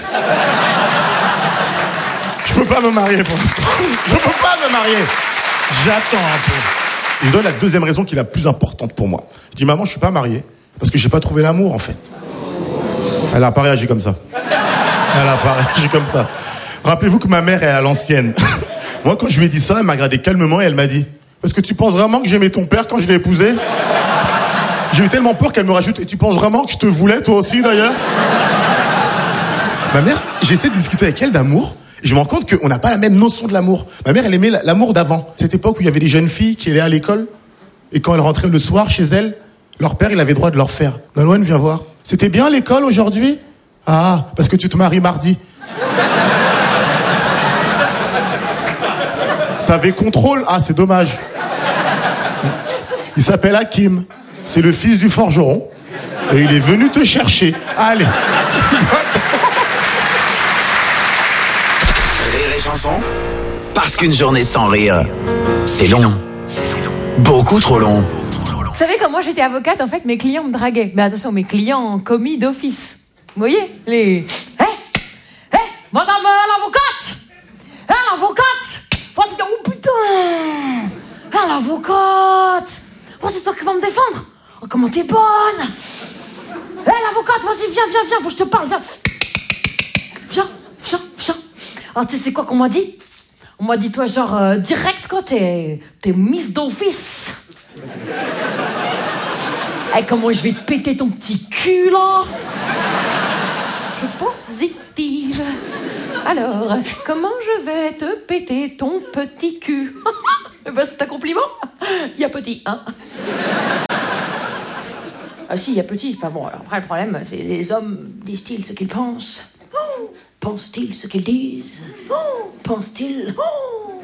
Je peux pas me marier pour l'instant. Je peux pas me marier. J'attends un peu. Et je donne la deuxième raison qui est la plus importante pour moi. Je dis, maman, je suis pas marié parce que j'ai pas trouvé l'amour, en fait. Elle a pas réagi comme ça. Elle a pas réagi comme ça. Rappelez-vous que ma mère est à l'ancienne. Moi, quand je lui ai dit ça, elle m'a regardé calmement et elle m'a dit, parce que tu penses vraiment que j'aimais ton père quand je l'ai épousé? J'ai eu tellement peur qu'elle me rajoute, et tu penses vraiment que je te voulais, toi aussi, d'ailleurs? Ma mère, j'essaie de discuter avec elle d'amour, et je me rends compte qu'on n'a pas la même notion de l'amour. Ma mère, elle aimait l'amour d'avant. Cette époque où il y avait des jeunes filles qui allaient à l'école, et quand elles rentraient le soir chez elles, leur père, il avait droit de leur faire. Nolwenn, viens voir. C'était bien l'école aujourd'hui? Ah, parce que tu te maries mardi. T'avais contrôle? Ah, c'est dommage. Il s'appelle Hakim. C'est le fils du forgeron. Et il est venu te chercher. Allez. Rire et chanson. Parce qu'une journée sans rire, c'est long. Beaucoup trop long. Vous savez, quand moi j'étais avocate, en fait, mes clients me draguaient. Mais attention, mes clients commis d'office. Vous voyez? Madame l'avocate! L'avocate! Oh putain! L'avocate! Oh, c'est toi qui vas me défendre! Oh, comment t'es bonne! L'avocate, vas-y, viens, faut que je te parle, viens! Viens! Oh, tu sais quoi qu'on m'a dit? On m'a dit, toi, genre, direct, quoi, t'es Miss d'office. Eh, comment je vais te péter ton petit cul, là? Je suis positive. Alors, comment je vais te péter ton petit cul? Ben, c'est un compliment. Il y a petit, hein? Ah si, il y a petit, c'est pas bon. Alors après, le problème, c'est les hommes disent-ils ce qu'ils pensent? Oh, pensent-ils ce qu'ils disent? Oh, pensent-ils? Oh.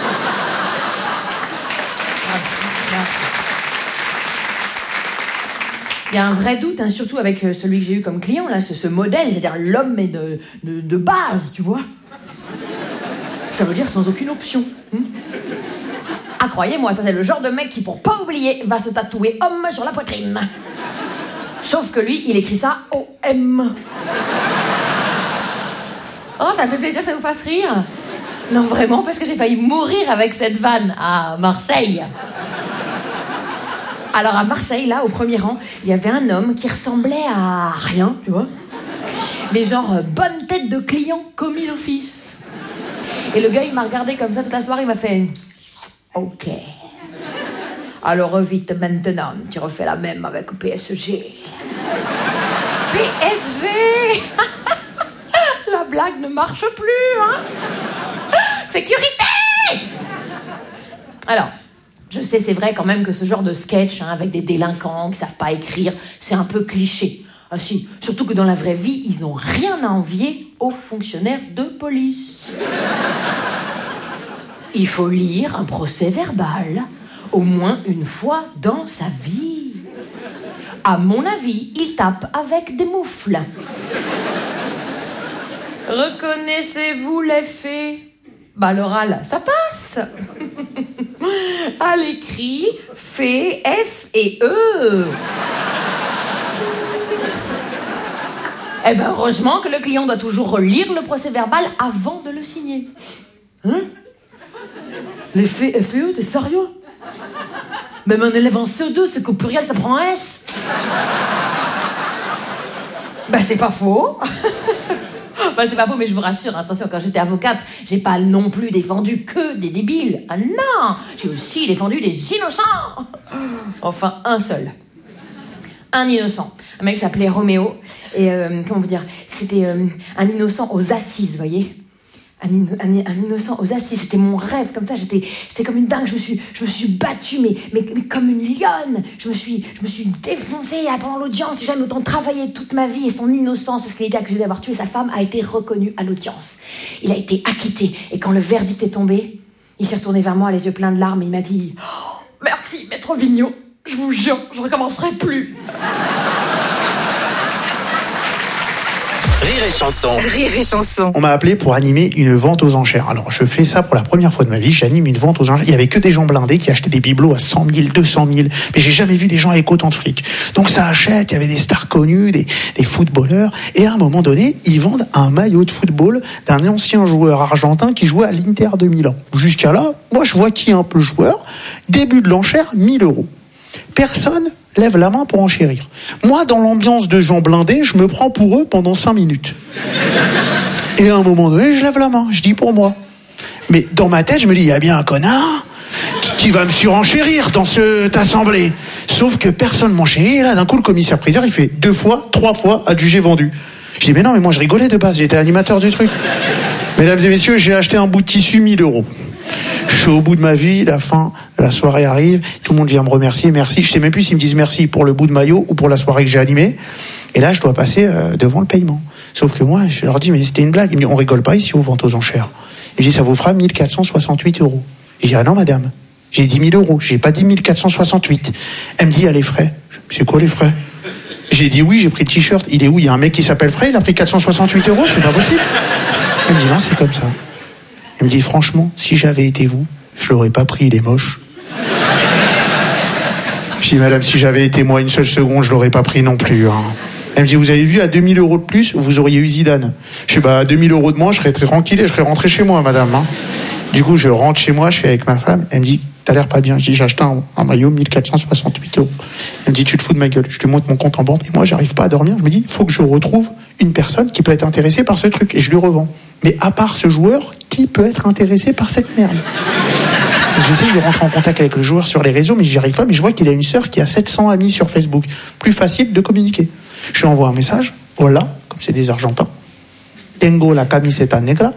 Il y a un vrai doute, hein, surtout avec celui que j'ai eu comme client, là, ce modèle, c'est-à-dire l'homme est de base, tu vois. Ça veut dire sans aucune option. Ah, croyez-moi, ça c'est le genre de mec qui, pour pas oublier, va se tatouer homme sur la poitrine. Sauf que lui, il écrit ça O-M. Oh, ça me fait plaisir que ça vous fasse rire. Non, vraiment, parce que j'ai failli mourir avec cette vanne à Marseille. Alors à Marseille, là, au premier rang, il y avait un homme qui ressemblait à rien, tu vois. Mais genre, bonne tête de client commis d'office. Et le gars, il m'a regardé comme ça toute la soirée, il m'a fait... Ok. Alors vite maintenant, tu refais la même avec PSG. PSG. La blague ne marche plus, hein. Sécurité. Alors, je sais, c'est vrai quand même que ce genre de sketch, hein, avec des délinquants qui savent pas écrire, c'est un peu cliché. Ah si, surtout que dans la vraie vie, ils ont rien à envier aux fonctionnaires de police. Il faut lire un procès verbal au moins une fois dans sa vie. À mon avis, il tape avec des moufles. Reconnaissez-vous les faits? Bah, l'oral, ça passe. À l'écrit, fait F et E. Eh ben, heureusement que le client doit toujours relire le procès verbal avant de le signer. Hein? Les faits F et E, t'es sérieux? Même un élève en CE2, c'est qu'au pluriel, ça prend un S. Ben, c'est pas faux. Ben, c'est pas faux, mais je vous rassure, attention, quand j'étais avocate, j'ai pas non plus défendu que des débiles. Ah non, j'ai aussi défendu des innocents. Enfin, un seul. Un innocent. Un mec s'appelait Roméo. Et, comment vous dire, c'était un innocent aux assises, vous voyez. Un innocent aux assises, c'était mon rêve, comme ça, j'étais comme une dingue, je me suis battue, mais comme une lionne, je me suis défoncée pendant l'audience, j'ai jamais autant travaillé toute ma vie, et son innocence, parce qu'il était accusé d'avoir tué sa femme, a été reconnue à l'audience. Il a été acquitté, et quand le verdict est tombé, il s'est retourné vers moi, les yeux pleins de larmes, et il m'a dit oh, « Merci, maître Vigneault, je vous jure, je recommencerai plus !» Rire et chanson. Rire et chanson. On m'a appelé pour animer une vente aux enchères. Alors, je fais ça pour la première fois de ma vie. J'anime une vente aux enchères. Il y avait que des gens blindés qui achetaient des bibelots à 100 000, 200 000. Mais j'ai jamais vu des gens avec autant de fric. Donc, ça achète. Il y avait des stars connues, des footballeurs. Et à un moment donné, ils vendent un maillot de football d'un ancien joueur argentin qui jouait à l'Inter de Milan. Jusqu'à là, moi, je vois qui est un peu joueur. Début de l'enchère, 1 000 €. Personne lève la main pour enchérir. Moi, dans l'ambiance de gens blindés, je me prends pour eux pendant 5 minutes. Et à un moment donné, je lève la main, je dis pour moi. Mais dans ma tête, je me dis, il y a bien un connard qui va me surenchérir dans cette assemblée. Sauf que personne m'enchérit, et là, d'un coup, le commissaire-priseur, il fait 2 fois, 3 fois, adjugé vendu. Je dis, mais non, mais moi, je rigolais de base, j'étais animateur du truc. Mesdames et messieurs, j'ai acheté un bout de tissu, 1 000 €. Je suis au bout de ma vie, la fin de la soirée arrive, tout le monde vient me remercier, merci. Je sais même plus s'ils me disent merci pour le bout de maillot ou pour la soirée que j'ai animée. Et là, je dois passer devant le paiement. Sauf que moi, je leur dis, mais c'était une blague. Ils me disent, on rigole pas ici aux ventes aux enchères. Ils me disent, ça vous fera 1 468 €. Et j'ai dit, ah non, madame, j'ai dit 1 000 €, j'ai pas dit 1 468. Elle me dit, ah, les frais. C'est quoi les frais? J'ai dit oui, j'ai pris le t-shirt. Il est où? Il y a un mec qui s'appelle Frey, il a pris 468 €, c'est pas possible. Elle me dit, non, c'est comme ça. Elle me dit, franchement, si j'avais été vous, je l'aurais pas pris, il est moche. Je dis, madame, si j'avais été moi une seule seconde, je l'aurais pas pris non plus. Hein. Elle me dit, vous avez vu, à 2 000 € de plus, vous auriez eu Zidane. Je dis, bah, à 2 000 € de moins, je serais très tranquille et je serais rentré chez moi, madame. Hein. Du coup, je rentre chez moi, je suis avec ma femme. Elle me dit, t'as l'air pas bien. Je dis, j'ai acheté un maillot 1468 €. Elle me dit, tu te fous de ma gueule. Je lui montre mon compte en banque et moi, j'arrive pas à dormir. Je me dis, il faut que je retrouve une personne qui peut être intéressée par ce truc et je lui revends. Mais à part ce joueur, qui peut être intéressé par cette merde? Donc, j'essaye de rentrer en contact avec le joueur sur les réseaux, mais j'y arrive pas. Mais je vois qu'il a une sœur qui a 700 amis sur Facebook. Plus facile de communiquer. Je lui envoie un message. Hola, comme c'est des Argentins. Tengo la camiseta negra.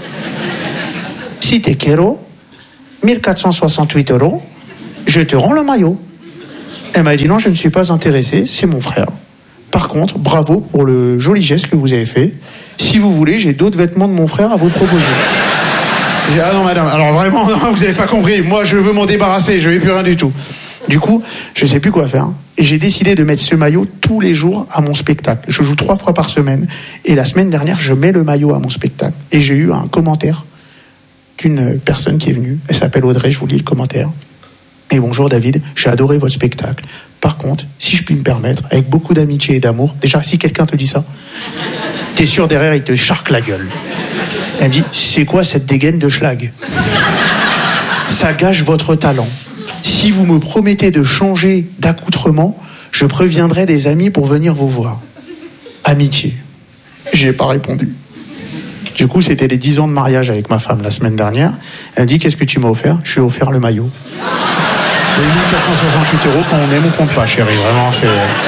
Si te quiero, 1468 €, je te rends le maillot. Elle m'a dit non, je ne suis pas intéressé, c'est mon frère. Par contre, bravo pour le joli geste que vous avez fait. Si vous voulez, j'ai d'autres vêtements de mon frère à vous proposer. J'ai dit, ah non madame, alors vraiment, non, vous n'avez pas compris. Moi, je veux m'en débarrasser, je n'ai plus rien du tout. Du coup, je ne sais plus quoi faire. Et j'ai décidé de mettre ce maillot tous les jours à mon spectacle. Je joue 3 fois par semaine. Et la semaine dernière, je mets le maillot à mon spectacle. Et j'ai eu un commentaire d'une personne qui est venue. Elle s'appelle Audrey, je vous lis le commentaire. Et bonjour David, j'ai adoré votre spectacle. Par contre, si je puis me permettre, avec beaucoup d'amitié et d'amour, déjà si quelqu'un te dit ça, t'es sûr derrière il te charque la gueule. Elle me dit, c'est quoi cette dégaine de schlag? Ça gâche votre talent. Si vous me promettez de changer d'accoutrement, je préviendrai des amis pour venir vous voir. Amitié. J'ai pas répondu. Du coup, c'était les 10 ans de mariage avec ma femme la semaine dernière. Elle me dit, qu'est-ce que tu m'as offert? Je lui ai offert le maillot. Les 1468 € quand on aime ou qu'on pas, chérie. Vraiment, c'est...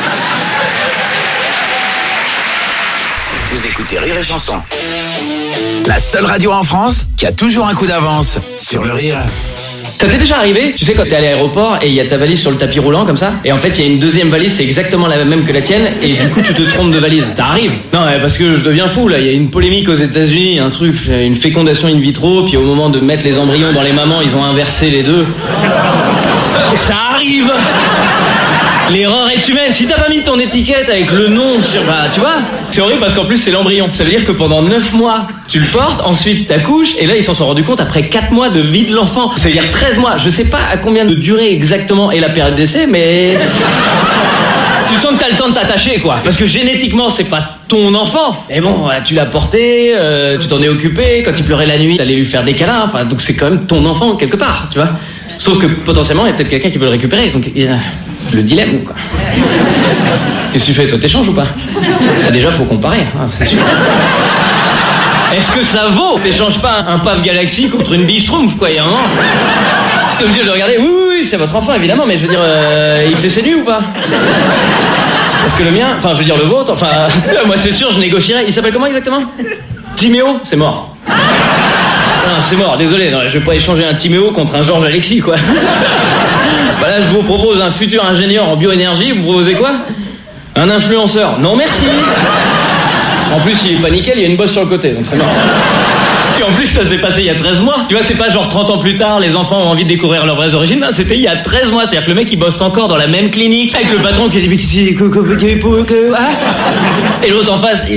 Vous écoutez Rire et Chanson. La seule radio en France qui a toujours un coup d'avance sur le rire. Ça t'est déjà arrivé? Tu sais, quand t'es à l'aéroport et il y a ta valise sur le tapis roulant comme ça, et en fait il y a une deuxième valise, c'est exactement la même que la tienne, et du coup tu te trompes de valise. Ça arrive? Non, parce que je deviens fou là. Il y a une polémique aux États-Unis, un truc, une fécondation in vitro, puis au moment de mettre les embryons dans les mamans, ils ont inversé les deux. Ça arrive! L'erreur est humaine. Si t'as pas mis ton étiquette avec le nom sur... Bah, tu vois, c'est horrible parce qu'en plus, c'est l'embryon. Ça veut dire que pendant 9 mois, tu le portes, ensuite t'accouches, et là, ils s'en sont rendus compte après 4 mois de vie de l'enfant. Ça veut dire 13 mois. Je sais pas à combien de durée exactement est la période d'essai, mais... tu sens que t'as le temps de t'attacher, quoi. Parce que génétiquement, c'est pas ton enfant. Mais bon, tu l'as porté, tu t'en es occupé, quand il pleurait la nuit, t'allais lui faire des câlins, enfin, donc c'est quand même ton enfant, quelque part, tu vois. Sauf que, potentiellement, il y a peut-être quelqu'un qui veut le récupérer, donc il y a... le dilemme, quoi. Qu'est-ce que tu fais, toi? T'échanges ou pas? Déjà, faut comparer, hein, c'est sûr. Est-ce que ça vaut? T'échanges pas un Pave Galaxy contre une biche Schtroumpf, quoi, il y a un moment. T'es obligé de le regarder. Oui, c'est votre enfant, évidemment, mais je veux dire, il fait ses nuits ou pas? Parce que le mien, enfin, je veux dire le vôtre, enfin, moi c'est sûr, je négocierais. Il s'appelle comment exactement? Timéo? C'est mort. Non, c'est mort, désolé, non, je vais pas échanger un Timéo contre un Georges Alexis, quoi. Bah là, je vous propose un futur ingénieur en bioénergie, vous me proposez quoi? Un influenceur? Non, merci. En plus, il est pas nickel, il y a une bosse sur le côté, donc c'est mort. Et en plus, ça s'est passé il y a 13 mois. Tu vois, c'est pas genre 30 ans plus tard, les enfants ont envie de découvrir leurs vraies origines. Non, c'était il y a 13 mois. C'est-à-dire que le mec, il bosse encore dans la même clinique, avec le patron qui dit, mais qu'est-ce que... Et l'autre en face...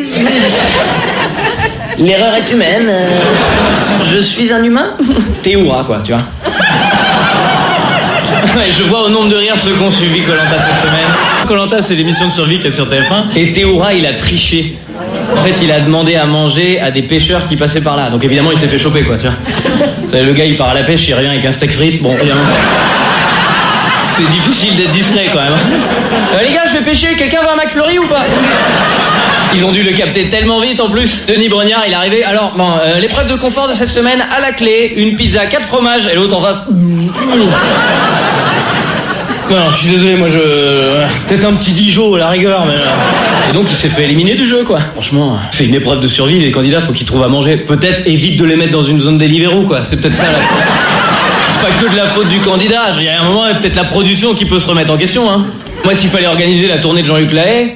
L'erreur est humaine. Je suis un humain. T'es oura, quoi, tu vois. Je vois au nombre de rires ceux qui ont suivi Koh-Lanta cette semaine. Koh-Lanta, c'est l'émission de survie qu'il y a sur TF1. Et Théoura, il a triché. En fait, il a demandé à manger à des pêcheurs qui passaient par là. Donc évidemment, il s'est fait choper, quoi, tu vois. Le gars, il part à la pêche, il revient avec un steak frites. Bon, évidemment. C'est difficile d'être discret, quand même. Les gars, je vais pêcher. Quelqu'un veut un McFlurry ou pas? Ils ont dû le capter tellement vite, en plus. Denis Brognard, il est arrivé. Alors, bon, l'épreuve de confort de cette semaine, à la clé, une pizza, 4 fromages, et l'autre en face... Non, je suis désolé, moi peut-être un petit Dijon à la rigueur, mais... Et donc il s'est fait éliminer du jeu, quoi. Franchement, c'est une épreuve de survie, les candidats, faut qu'ils trouvent à manger. Peut-être évite de les mettre dans une zone Deliveroo, quoi. C'est peut-être ça, là. C'est pas que de la faute du candidat. Il y a un moment, il y a peut-être la production qui peut se remettre en question, hein. Moi, s'il fallait organiser la tournée de Jean-Luc Lahaye...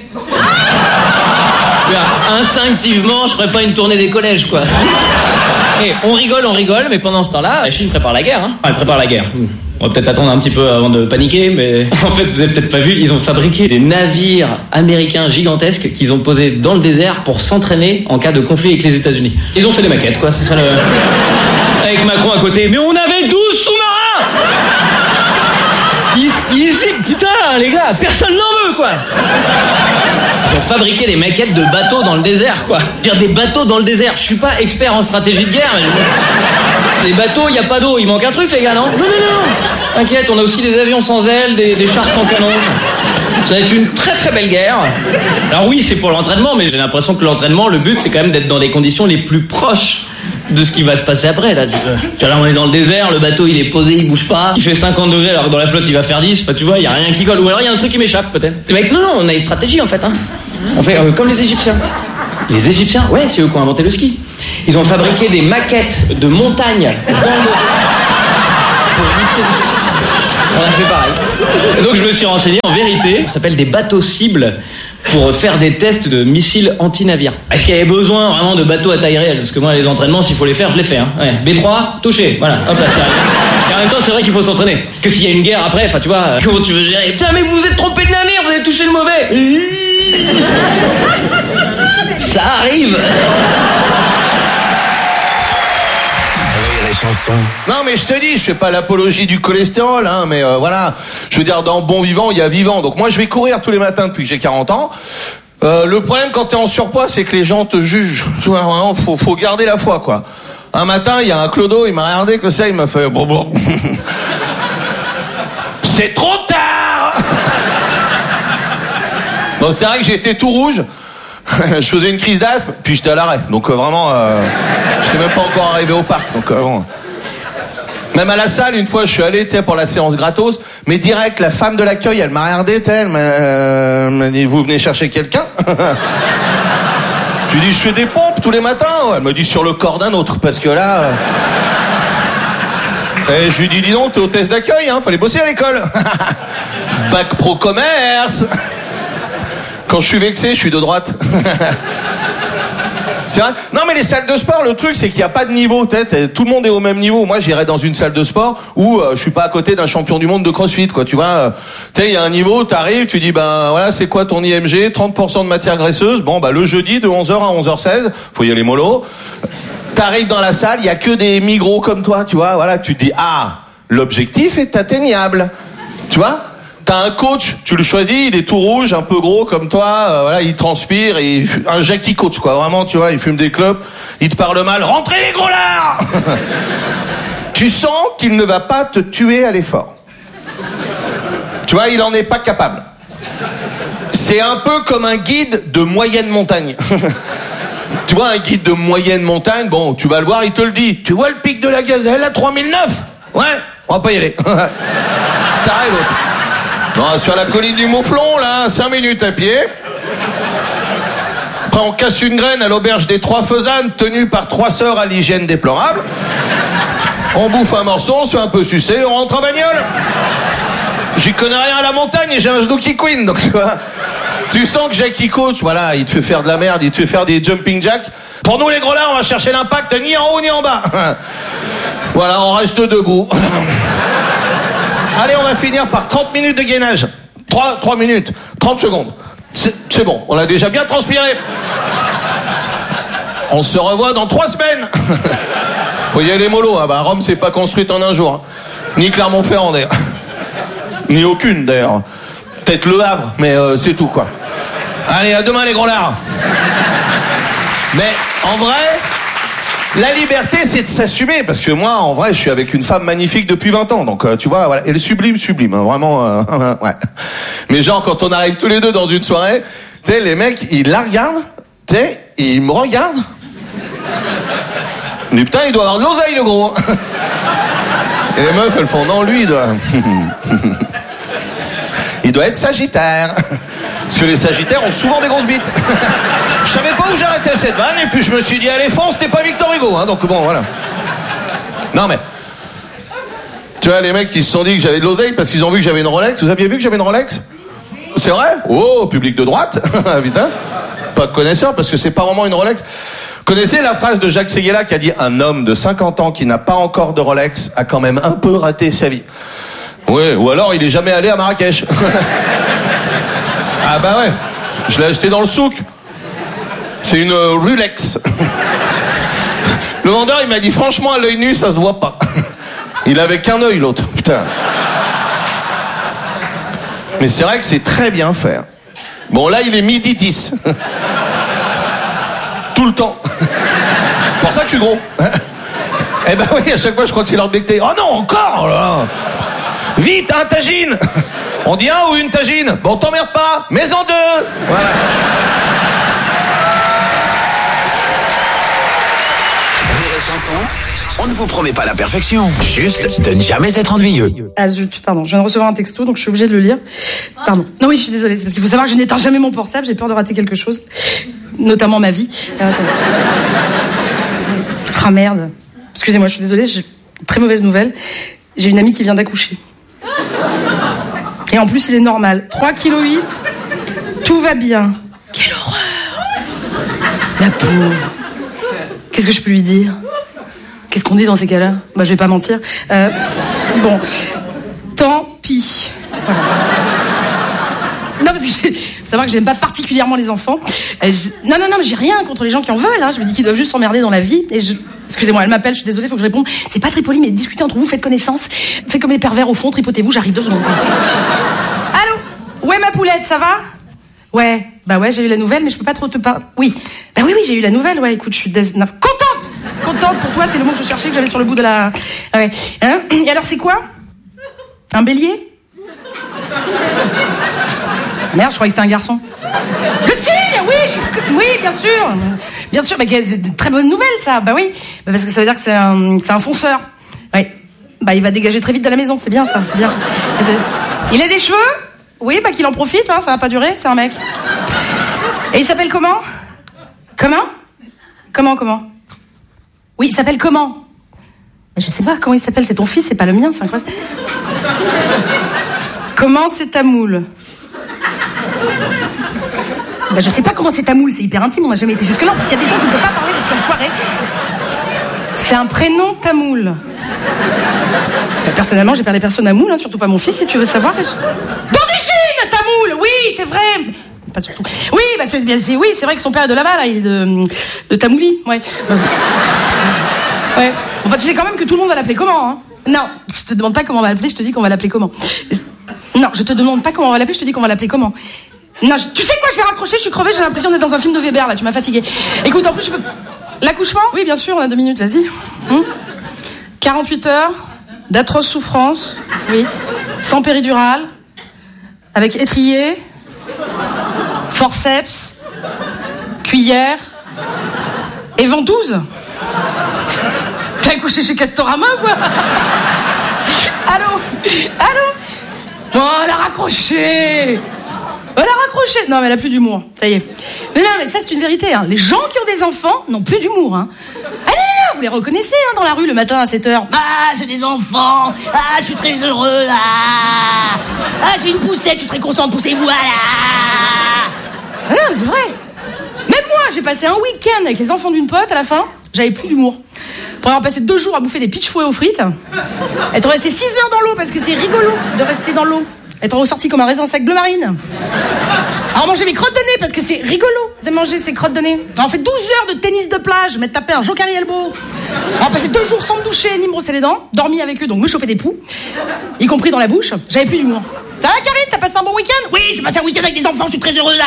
instinctivement, je ferais pas une tournée des collèges, quoi. Et on rigole, mais pendant ce temps-là, la Chine prépare la guerre, hein. Enfin, elle prépare la guerre. On va peut-être attendre un petit peu avant de paniquer, mais en fait, vous avez peut-être pas vu, ils ont fabriqué des navires américains gigantesques qu'ils ont posés dans le désert pour s'entraîner en cas de conflit avec les États-Unis. Ils ont fait des maquettes, quoi, c'est ça le... Avec Macron à côté. Mais on avait 12 sous-marins! Putain, les gars, personne n'en veut, quoi! Ils ont fabriqué des maquettes de bateaux dans le désert, quoi. Dire des bateaux dans le désert. Je suis pas expert en stratégie de guerre, mais Les bateaux, il y a pas d'eau, il manque un truc les gars, non? Non. T'inquiète, on a aussi des avions sans ailes, des chars sans canon. Ça va être une très très belle guerre. Alors oui, c'est pour l'entraînement, mais j'ai l'impression que l'entraînement, le but, c'est quand même d'être dans les conditions les plus proches de ce qui va se passer après. Là, là, on est dans le désert, le bateau, il est posé, il bouge pas. Il fait 50 degrés, alors que dans la flotte, il va faire 10. Enfin, tu vois, il y a rien qui colle. Ou alors, il y a un truc qui m'échappe, peut-être. Mais mec, non, on a une stratégie, en fait. Hein. On fait comme les Égyptiens. Les Égyptiens, ouais, c'est eux qui ont inventé le ski. Ils ont fabriqué des maquettes de montagnes dans l'eau pour glisser dessus. On a fait pareil. Donc je me suis renseigné, en vérité, ça s'appelle des bateaux cibles pour faire des tests de missiles anti-navires. Est-ce qu'il y avait besoin vraiment de bateaux à taille réelle? Parce que moi, les entraînements, s'il faut les faire, je les fais. Hein. Ouais. B3, touché, voilà, hop là, c'est arrivé. Et en même temps, c'est vrai qu'il faut s'entraîner. Que s'il y a une guerre après, enfin tu vois, comment tu veux gérer? Putain, mais vous vous êtes trompé de navire, vous avez touché le mauvais. Ça arrive. Non mais je te dis, je fais pas l'apologie du cholestérol, hein, mais voilà, je veux dire dans bon vivant il y a vivant. Donc moi je vais courir tous les matins depuis que j'ai 40 ans. Le problème quand t'es en surpoids, c'est que les gens te jugent. Vraiment, faut garder la foi quoi. Un matin il y a un clodo, il m'a regardé que ça, il m'a fait bon. C'est trop tard. Bon c'est vrai que j'étais tout rouge. Je faisais une crise d'asthme, puis j'étais à l'arrêt. Donc vraiment, j'étais même pas encore arrivé au parc. Donc bon. Même à la salle, une fois, je suis allé, tu sais, pour la séance gratos, mais direct, la femme de l'accueil, elle m'a regardé, elle m'a dit, vous venez chercher quelqu'un? Je lui ai dit, je fais des pompes tous les matins. Elle m'a dit, sur le corps d'un autre, parce que là... Et je lui ai dit, dis donc, t'es hôtesse d'accueil, hein, fallait bosser à l'école. Bac pro commerce. Quand je suis vexé, je suis de droite. C'est vrai. Non mais les salles de sport, le truc c'est qu'il n'y a pas de niveau. Tout le monde est au même niveau. Moi j'irais dans une salle de sport où je suis pas à côté d'un champion du monde de CrossFit quoi. Tu vois, il y a un niveau, t'arrives, tu dis ben voilà c'est quoi ton IMG, 30% de matière graisseuse. Bon bah le jeudi de 11h à 11h16, faut y aller mollo. T'arrives dans la salle, il y a que des migros comme toi, tu vois. Voilà, tu te dis ah l'objectif est atteignable, tu vois. T'as un coach, tu le choisis, il est tout rouge, un peu gros comme toi, voilà, il transpire, un Jackie coach quoi, vraiment, tu vois, il fume des clopes, il te parle mal, rentrez les gros lards. Tu sens qu'il ne va pas te tuer à l'effort. Tu vois, il en est pas capable. C'est un peu comme un guide de moyenne montagne. Tu vois, un guide de moyenne montagne, bon, tu vas le voir, il te le dit. Tu vois le pic de la Gazelle à 3009? Ouais, on va pas y aller. T'arrives l'autre. Non, sur la colline du Mouflon, là, 5 minutes à pied. Après, on casse une graine à l'auberge des Trois Faisanes, tenue par 3 sœurs à l'hygiène déplorable. On bouffe un morceau, on se fait un peu sucer, on rentre en bagnole. J'y connais rien à la montagne et j'ai un genou qui queen, donc tu vois. Tu sens que Jackie Coach, voilà, il te fait faire de la merde, il te fait faire des jumping jacks. Pour nous, les gros là, on va chercher l'impact ni en haut ni en bas. Voilà, on reste debout. Allez, on va finir par 30 minutes de gainage. 3 minutes, 30 secondes. C'est bon, on a déjà bien transpiré. On se revoit dans 3 semaines. Faut y aller mollo. Ah bah, Rome, c'est pas construite en un jour. Ni Clermont-Ferrand, d'ailleurs. Ni aucune, d'ailleurs. Peut-être Le Havre, mais c'est tout, quoi. Allez, à demain, les gros lards. Mais, en vrai... La liberté, c'est de s'assumer, parce que moi, en vrai, je suis avec une femme magnifique depuis 20 ans, donc tu vois, voilà, elle est sublime, hein, vraiment, ouais. Mais genre, quand on arrive tous les deux dans une soirée, tu sais, les mecs, ils la regardent, tu sais, ils me regardent. Mais putain, il doit avoir de l'oseille, le gros. Et les meufs, elles font, non, lui, il doit être sagittaire. Parce que les sagittaires ont souvent des grosses bites. Je savais pas où j'arrêtais cette vanne, et puis je me suis dit, allez, fonce, t'es pas Victor Hugo, hein, donc bon, voilà. Non, mais... Tu vois, les mecs, ils se sont dit que j'avais de l'oseille parce qu'ils ont vu que j'avais une Rolex. Vous aviez vu que j'avais une Rolex? C'est vrai? Oh, public de droite. Putain. Pas de connaisseur, parce que c'est pas vraiment une Rolex. Connaissez la phrase de Jacques Séguéla qui a dit « Un homme de 50 ans qui n'a pas encore de Rolex a quand même un peu raté sa vie. » Ouais, ou alors il est jamais allé à Marrakech. Ah bah ouais, je l'ai acheté dans le souk. C'est une Rolex. Le vendeur, il m'a dit, franchement, à l'œil nu, ça se voit pas. Il avait qu'un œil, l'autre. Putain. Mais c'est vrai que c'est très bien fait. Bon, là, il est 12h10. Tout le temps. C'est pour ça que je suis gros. Eh ben oui, à chaque fois, je crois que c'est leur becté. Oh non, encore là. Vite, un tagine. On dit un ou une tagine. Bon, t'emmerde pas, mais en deux. Voilà. Rire et chanson, on ne vous promet pas la perfection, juste de ne jamais être ennuyeux. Ah zut, pardon, je viens de recevoir un texto, donc je suis obligée de le lire. Pardon. Non oui, je suis désolée, c'est parce qu'il faut savoir que je n'éteins jamais mon portable, j'ai peur de rater quelque chose. Notamment ma vie. Ah merde. Excusez-moi, je suis désolée, j'ai une très mauvaise nouvelle. J'ai une amie qui vient d'accoucher. Et en plus, il est normal. 3,8 kg, tout va bien. Quelle horreur. La pauvre. Qu'est-ce que je peux lui dire? Qu'est-ce qu'on dit dans ces cas-là? Bah, je vais pas mentir. Bon, tant pis. Voilà. Non, parce que faut savoir que j'aime pas particulièrement les enfants. Non, mais j'ai rien contre les gens qui en veulent. Hein. Je me dis qu'ils doivent juste s'emmerder dans la vie. Et excusez-moi, elle m'appelle, je suis désolée, faut que je réponde. C'est pas très poli, mais discutez entre vous, faites connaissance. Faites comme les pervers au fond, tripotez-vous, j'arrive 2 secondes. Allô? Ouais, ma poulette, ça va? Ouais, bah ouais, j'ai eu la nouvelle, mais je peux pas trop te parler. Oui, bah oui, j'ai eu la nouvelle, ouais, écoute, je suis contente pour toi, c'est le mot que je cherchais, que j'avais sur le bout de la... Ah ouais. Hein? Et alors, c'est quoi? Un bélier? Merde, je croyais que c'était un garçon. Le signe, oui, bien sûr, bah, c'est une très bonne nouvelle, ça, bah oui, bah, parce que ça veut dire que c'est un fonceur. Ouais, bah il va dégager très vite de la maison, c'est bien ça, c'est bien. Il a des cheveux? Oui, bah qu'il en profite, hein, ça va pas durer, c'est un mec. Et il s'appelle comment? Comment? Oui, il s'appelle comment? Je sais pas comment il s'appelle, c'est ton fils, c'est pas le mien, c'est incroyable. Comment c'est ta moule? Bah je sais pas comment c'est ta moule, c'est hyper intime, on n'a jamais été jusque-là. En plus, il y a des gens qui ne peuvent pas parler, je suis en soirée. C'est un prénom tamoul. Bah, personnellement, j'ai pas des personnes à moule, hein, surtout pas mon fils, si tu veux savoir. D'origine, tamoul, oui, c'est vrai. Pas surtout. Oui, bah c'est vrai que son père est de là-bas, là, il est de Tamouli, ouais. Ouais. Enfin, tu sais quand même que tout le monde va l'appeler comment, hein? Non, je te demande pas comment on va l'appeler, je te dis qu'on va l'appeler comment. Non, je te demande pas comment on va l'appeler, je te dis qu'on va l'appeler comment. Non, tu sais quoi, je vais raccrocher, je suis crevée, j'ai l'impression d'être dans un film de Weber, là, tu m'as fatiguée. Écoute, en plus, je peux... L'accouchement? Oui, bien sûr, on a 2 minutes, vas-y. 48 heures, d'atroces souffrances, oui, sans péridurale, avec étrier, forceps, cuillère et ventouse. T'as accouché chez Castorama, quoi? Allô? Oh, elle a raccroché! Non, mais elle a plus d'humour, ça y est. Mais non, mais ça, c'est une vérité, hein. Les gens qui ont des enfants n'ont plus d'humour, hein. Allez, vous les reconnaissez, hein, dans la rue, le matin à 7h. Ah, j'ai des enfants. Ah, je suis très heureux. Ah, j'ai une poussette, je suis très content de pousser, voilà. Ah non, c'est vrai. Même moi, j'ai passé un week-end avec les enfants d'une pote, à la fin, j'avais plus d'humour. Pour avoir passé 2 jours à bouffer des pitch fouets aux frites, être resté 6 heures dans l'eau, parce que c'est rigolo de rester dans l'eau. Être ressorti comme un raisin sec bleu marine. Alors manger mes crottes de nez, parce que c'est rigolo de manger ces crottes de nez. Alors on fait 12 heures de tennis de plage, m'être tapé un jokari elbow. Alors passer 2 jours sans me doucher, ni me brosser les dents, dormi avec eux, donc me choper des poux, y compris dans la bouche, j'avais plus d'humour. Ça va Karine, t'as passé un bon week-end? Oui, j'ai passé un week-end avec des enfants, je suis très heureuse.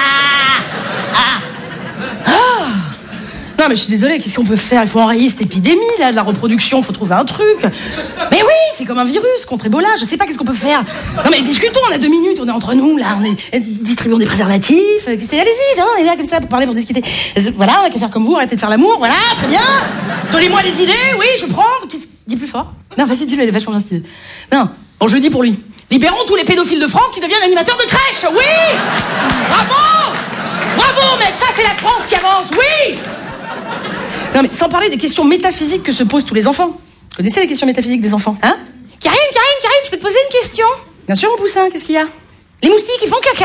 Non mais je suis désolée, qu'est-ce qu'on peut faire? Il faut enrayer cette épidémie là de la reproduction, faut trouver un truc. Mais oui, c'est comme un virus contre Ebola, je sais pas qu'est-ce qu'on peut faire. Non mais discutons, on a 2 minutes, on est entre nous là, on est distribuons des préservatifs, allez-y, hein, on est là comme ça pour parler, pour discuter. Voilà, on a qu'à faire comme vous, arrêtez de faire l'amour, voilà, très bien. Donnez-moi des idées, oui, je prends. Dis plus fort. Non, vas-y, dis-le, elle est vachement bien cette idée. Non, bon je le dis pour lui. Libérons tous les pédophiles de France qui deviennent animateurs de crèche, oui. Bravo mec, ça c'est la France qui avance, oui. Non mais sans parler des questions métaphysiques que se posent tous les enfants. Vous connaissez les questions métaphysiques des enfants, hein? Karine, je peux te poser une question? Bien sûr mon poussin, qu'est-ce qu'il y a? Les moustiques, ils font caca?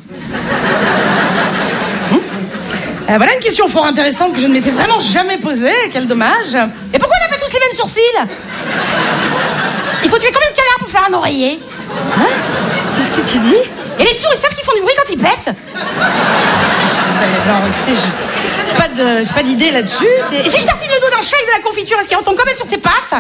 Voilà une question fort intéressante que je ne m'étais vraiment jamais posée, quel dommage. Et pourquoi on n'a pas tous les mêmes sourcils? Il faut tuer combien de canards pour faire un oreiller? Hein? Qu'est-ce que tu dis? Et les sourds, ils savent qu'ils font du bruit quand ils pètent? Alors écoutez, j'ai pas d'idée là-dessus. Et si je tartine le dos d'un chat avec de la confiture, est-ce qu'il retombe quand même sur ses pattes?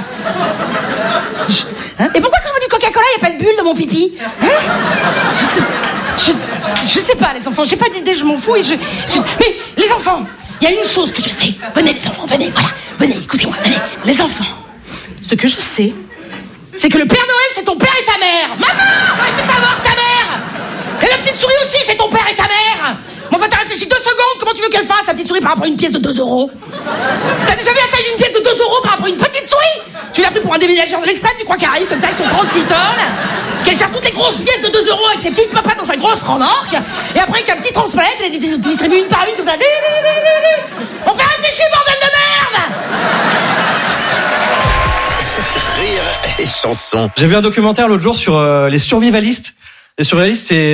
Hein? Et pourquoi quand je bois du Coca-Cola, il n'y a pas de bulle dans mon pipi? Hein? Je sais pas, les enfants, j'ai pas d'idée, je m'en fous. Mais les enfants, il y a une chose que je sais. Venez les enfants, venez, voilà. venez, écoutez-moi, venez. Les enfants, ce que je sais, c'est que le Père Noël, c'est ton père et ta mère. Maman, ouais, c'est ta mort, ta mère. Et la petite souris aussi, c'est ton père et ta mère. Mais enfin, t'as réfléchi 2 secondes, comment tu veux qu'elle fasse, la petite souris, par rapport à une pièce de 2 euros? T'as déjà vu la taille d'une pièce de 2 euros par rapport à une petite souris? Tu l'as pris pour un déménageur de l'extrême, tu crois qu'elle arrive comme ça avec son 36 tonnes, qu'elle gère toutes les grosses pièces de 2 euros avec ses petites papas dans sa grosse remorque, et après avec un petit transpalette, elle les distribue une par une comme ça. On fait réfléchir, bordel de merde! Rire et chanson. J'ai vu un documentaire l'autre jour sur les survivalistes. Les survivalistes,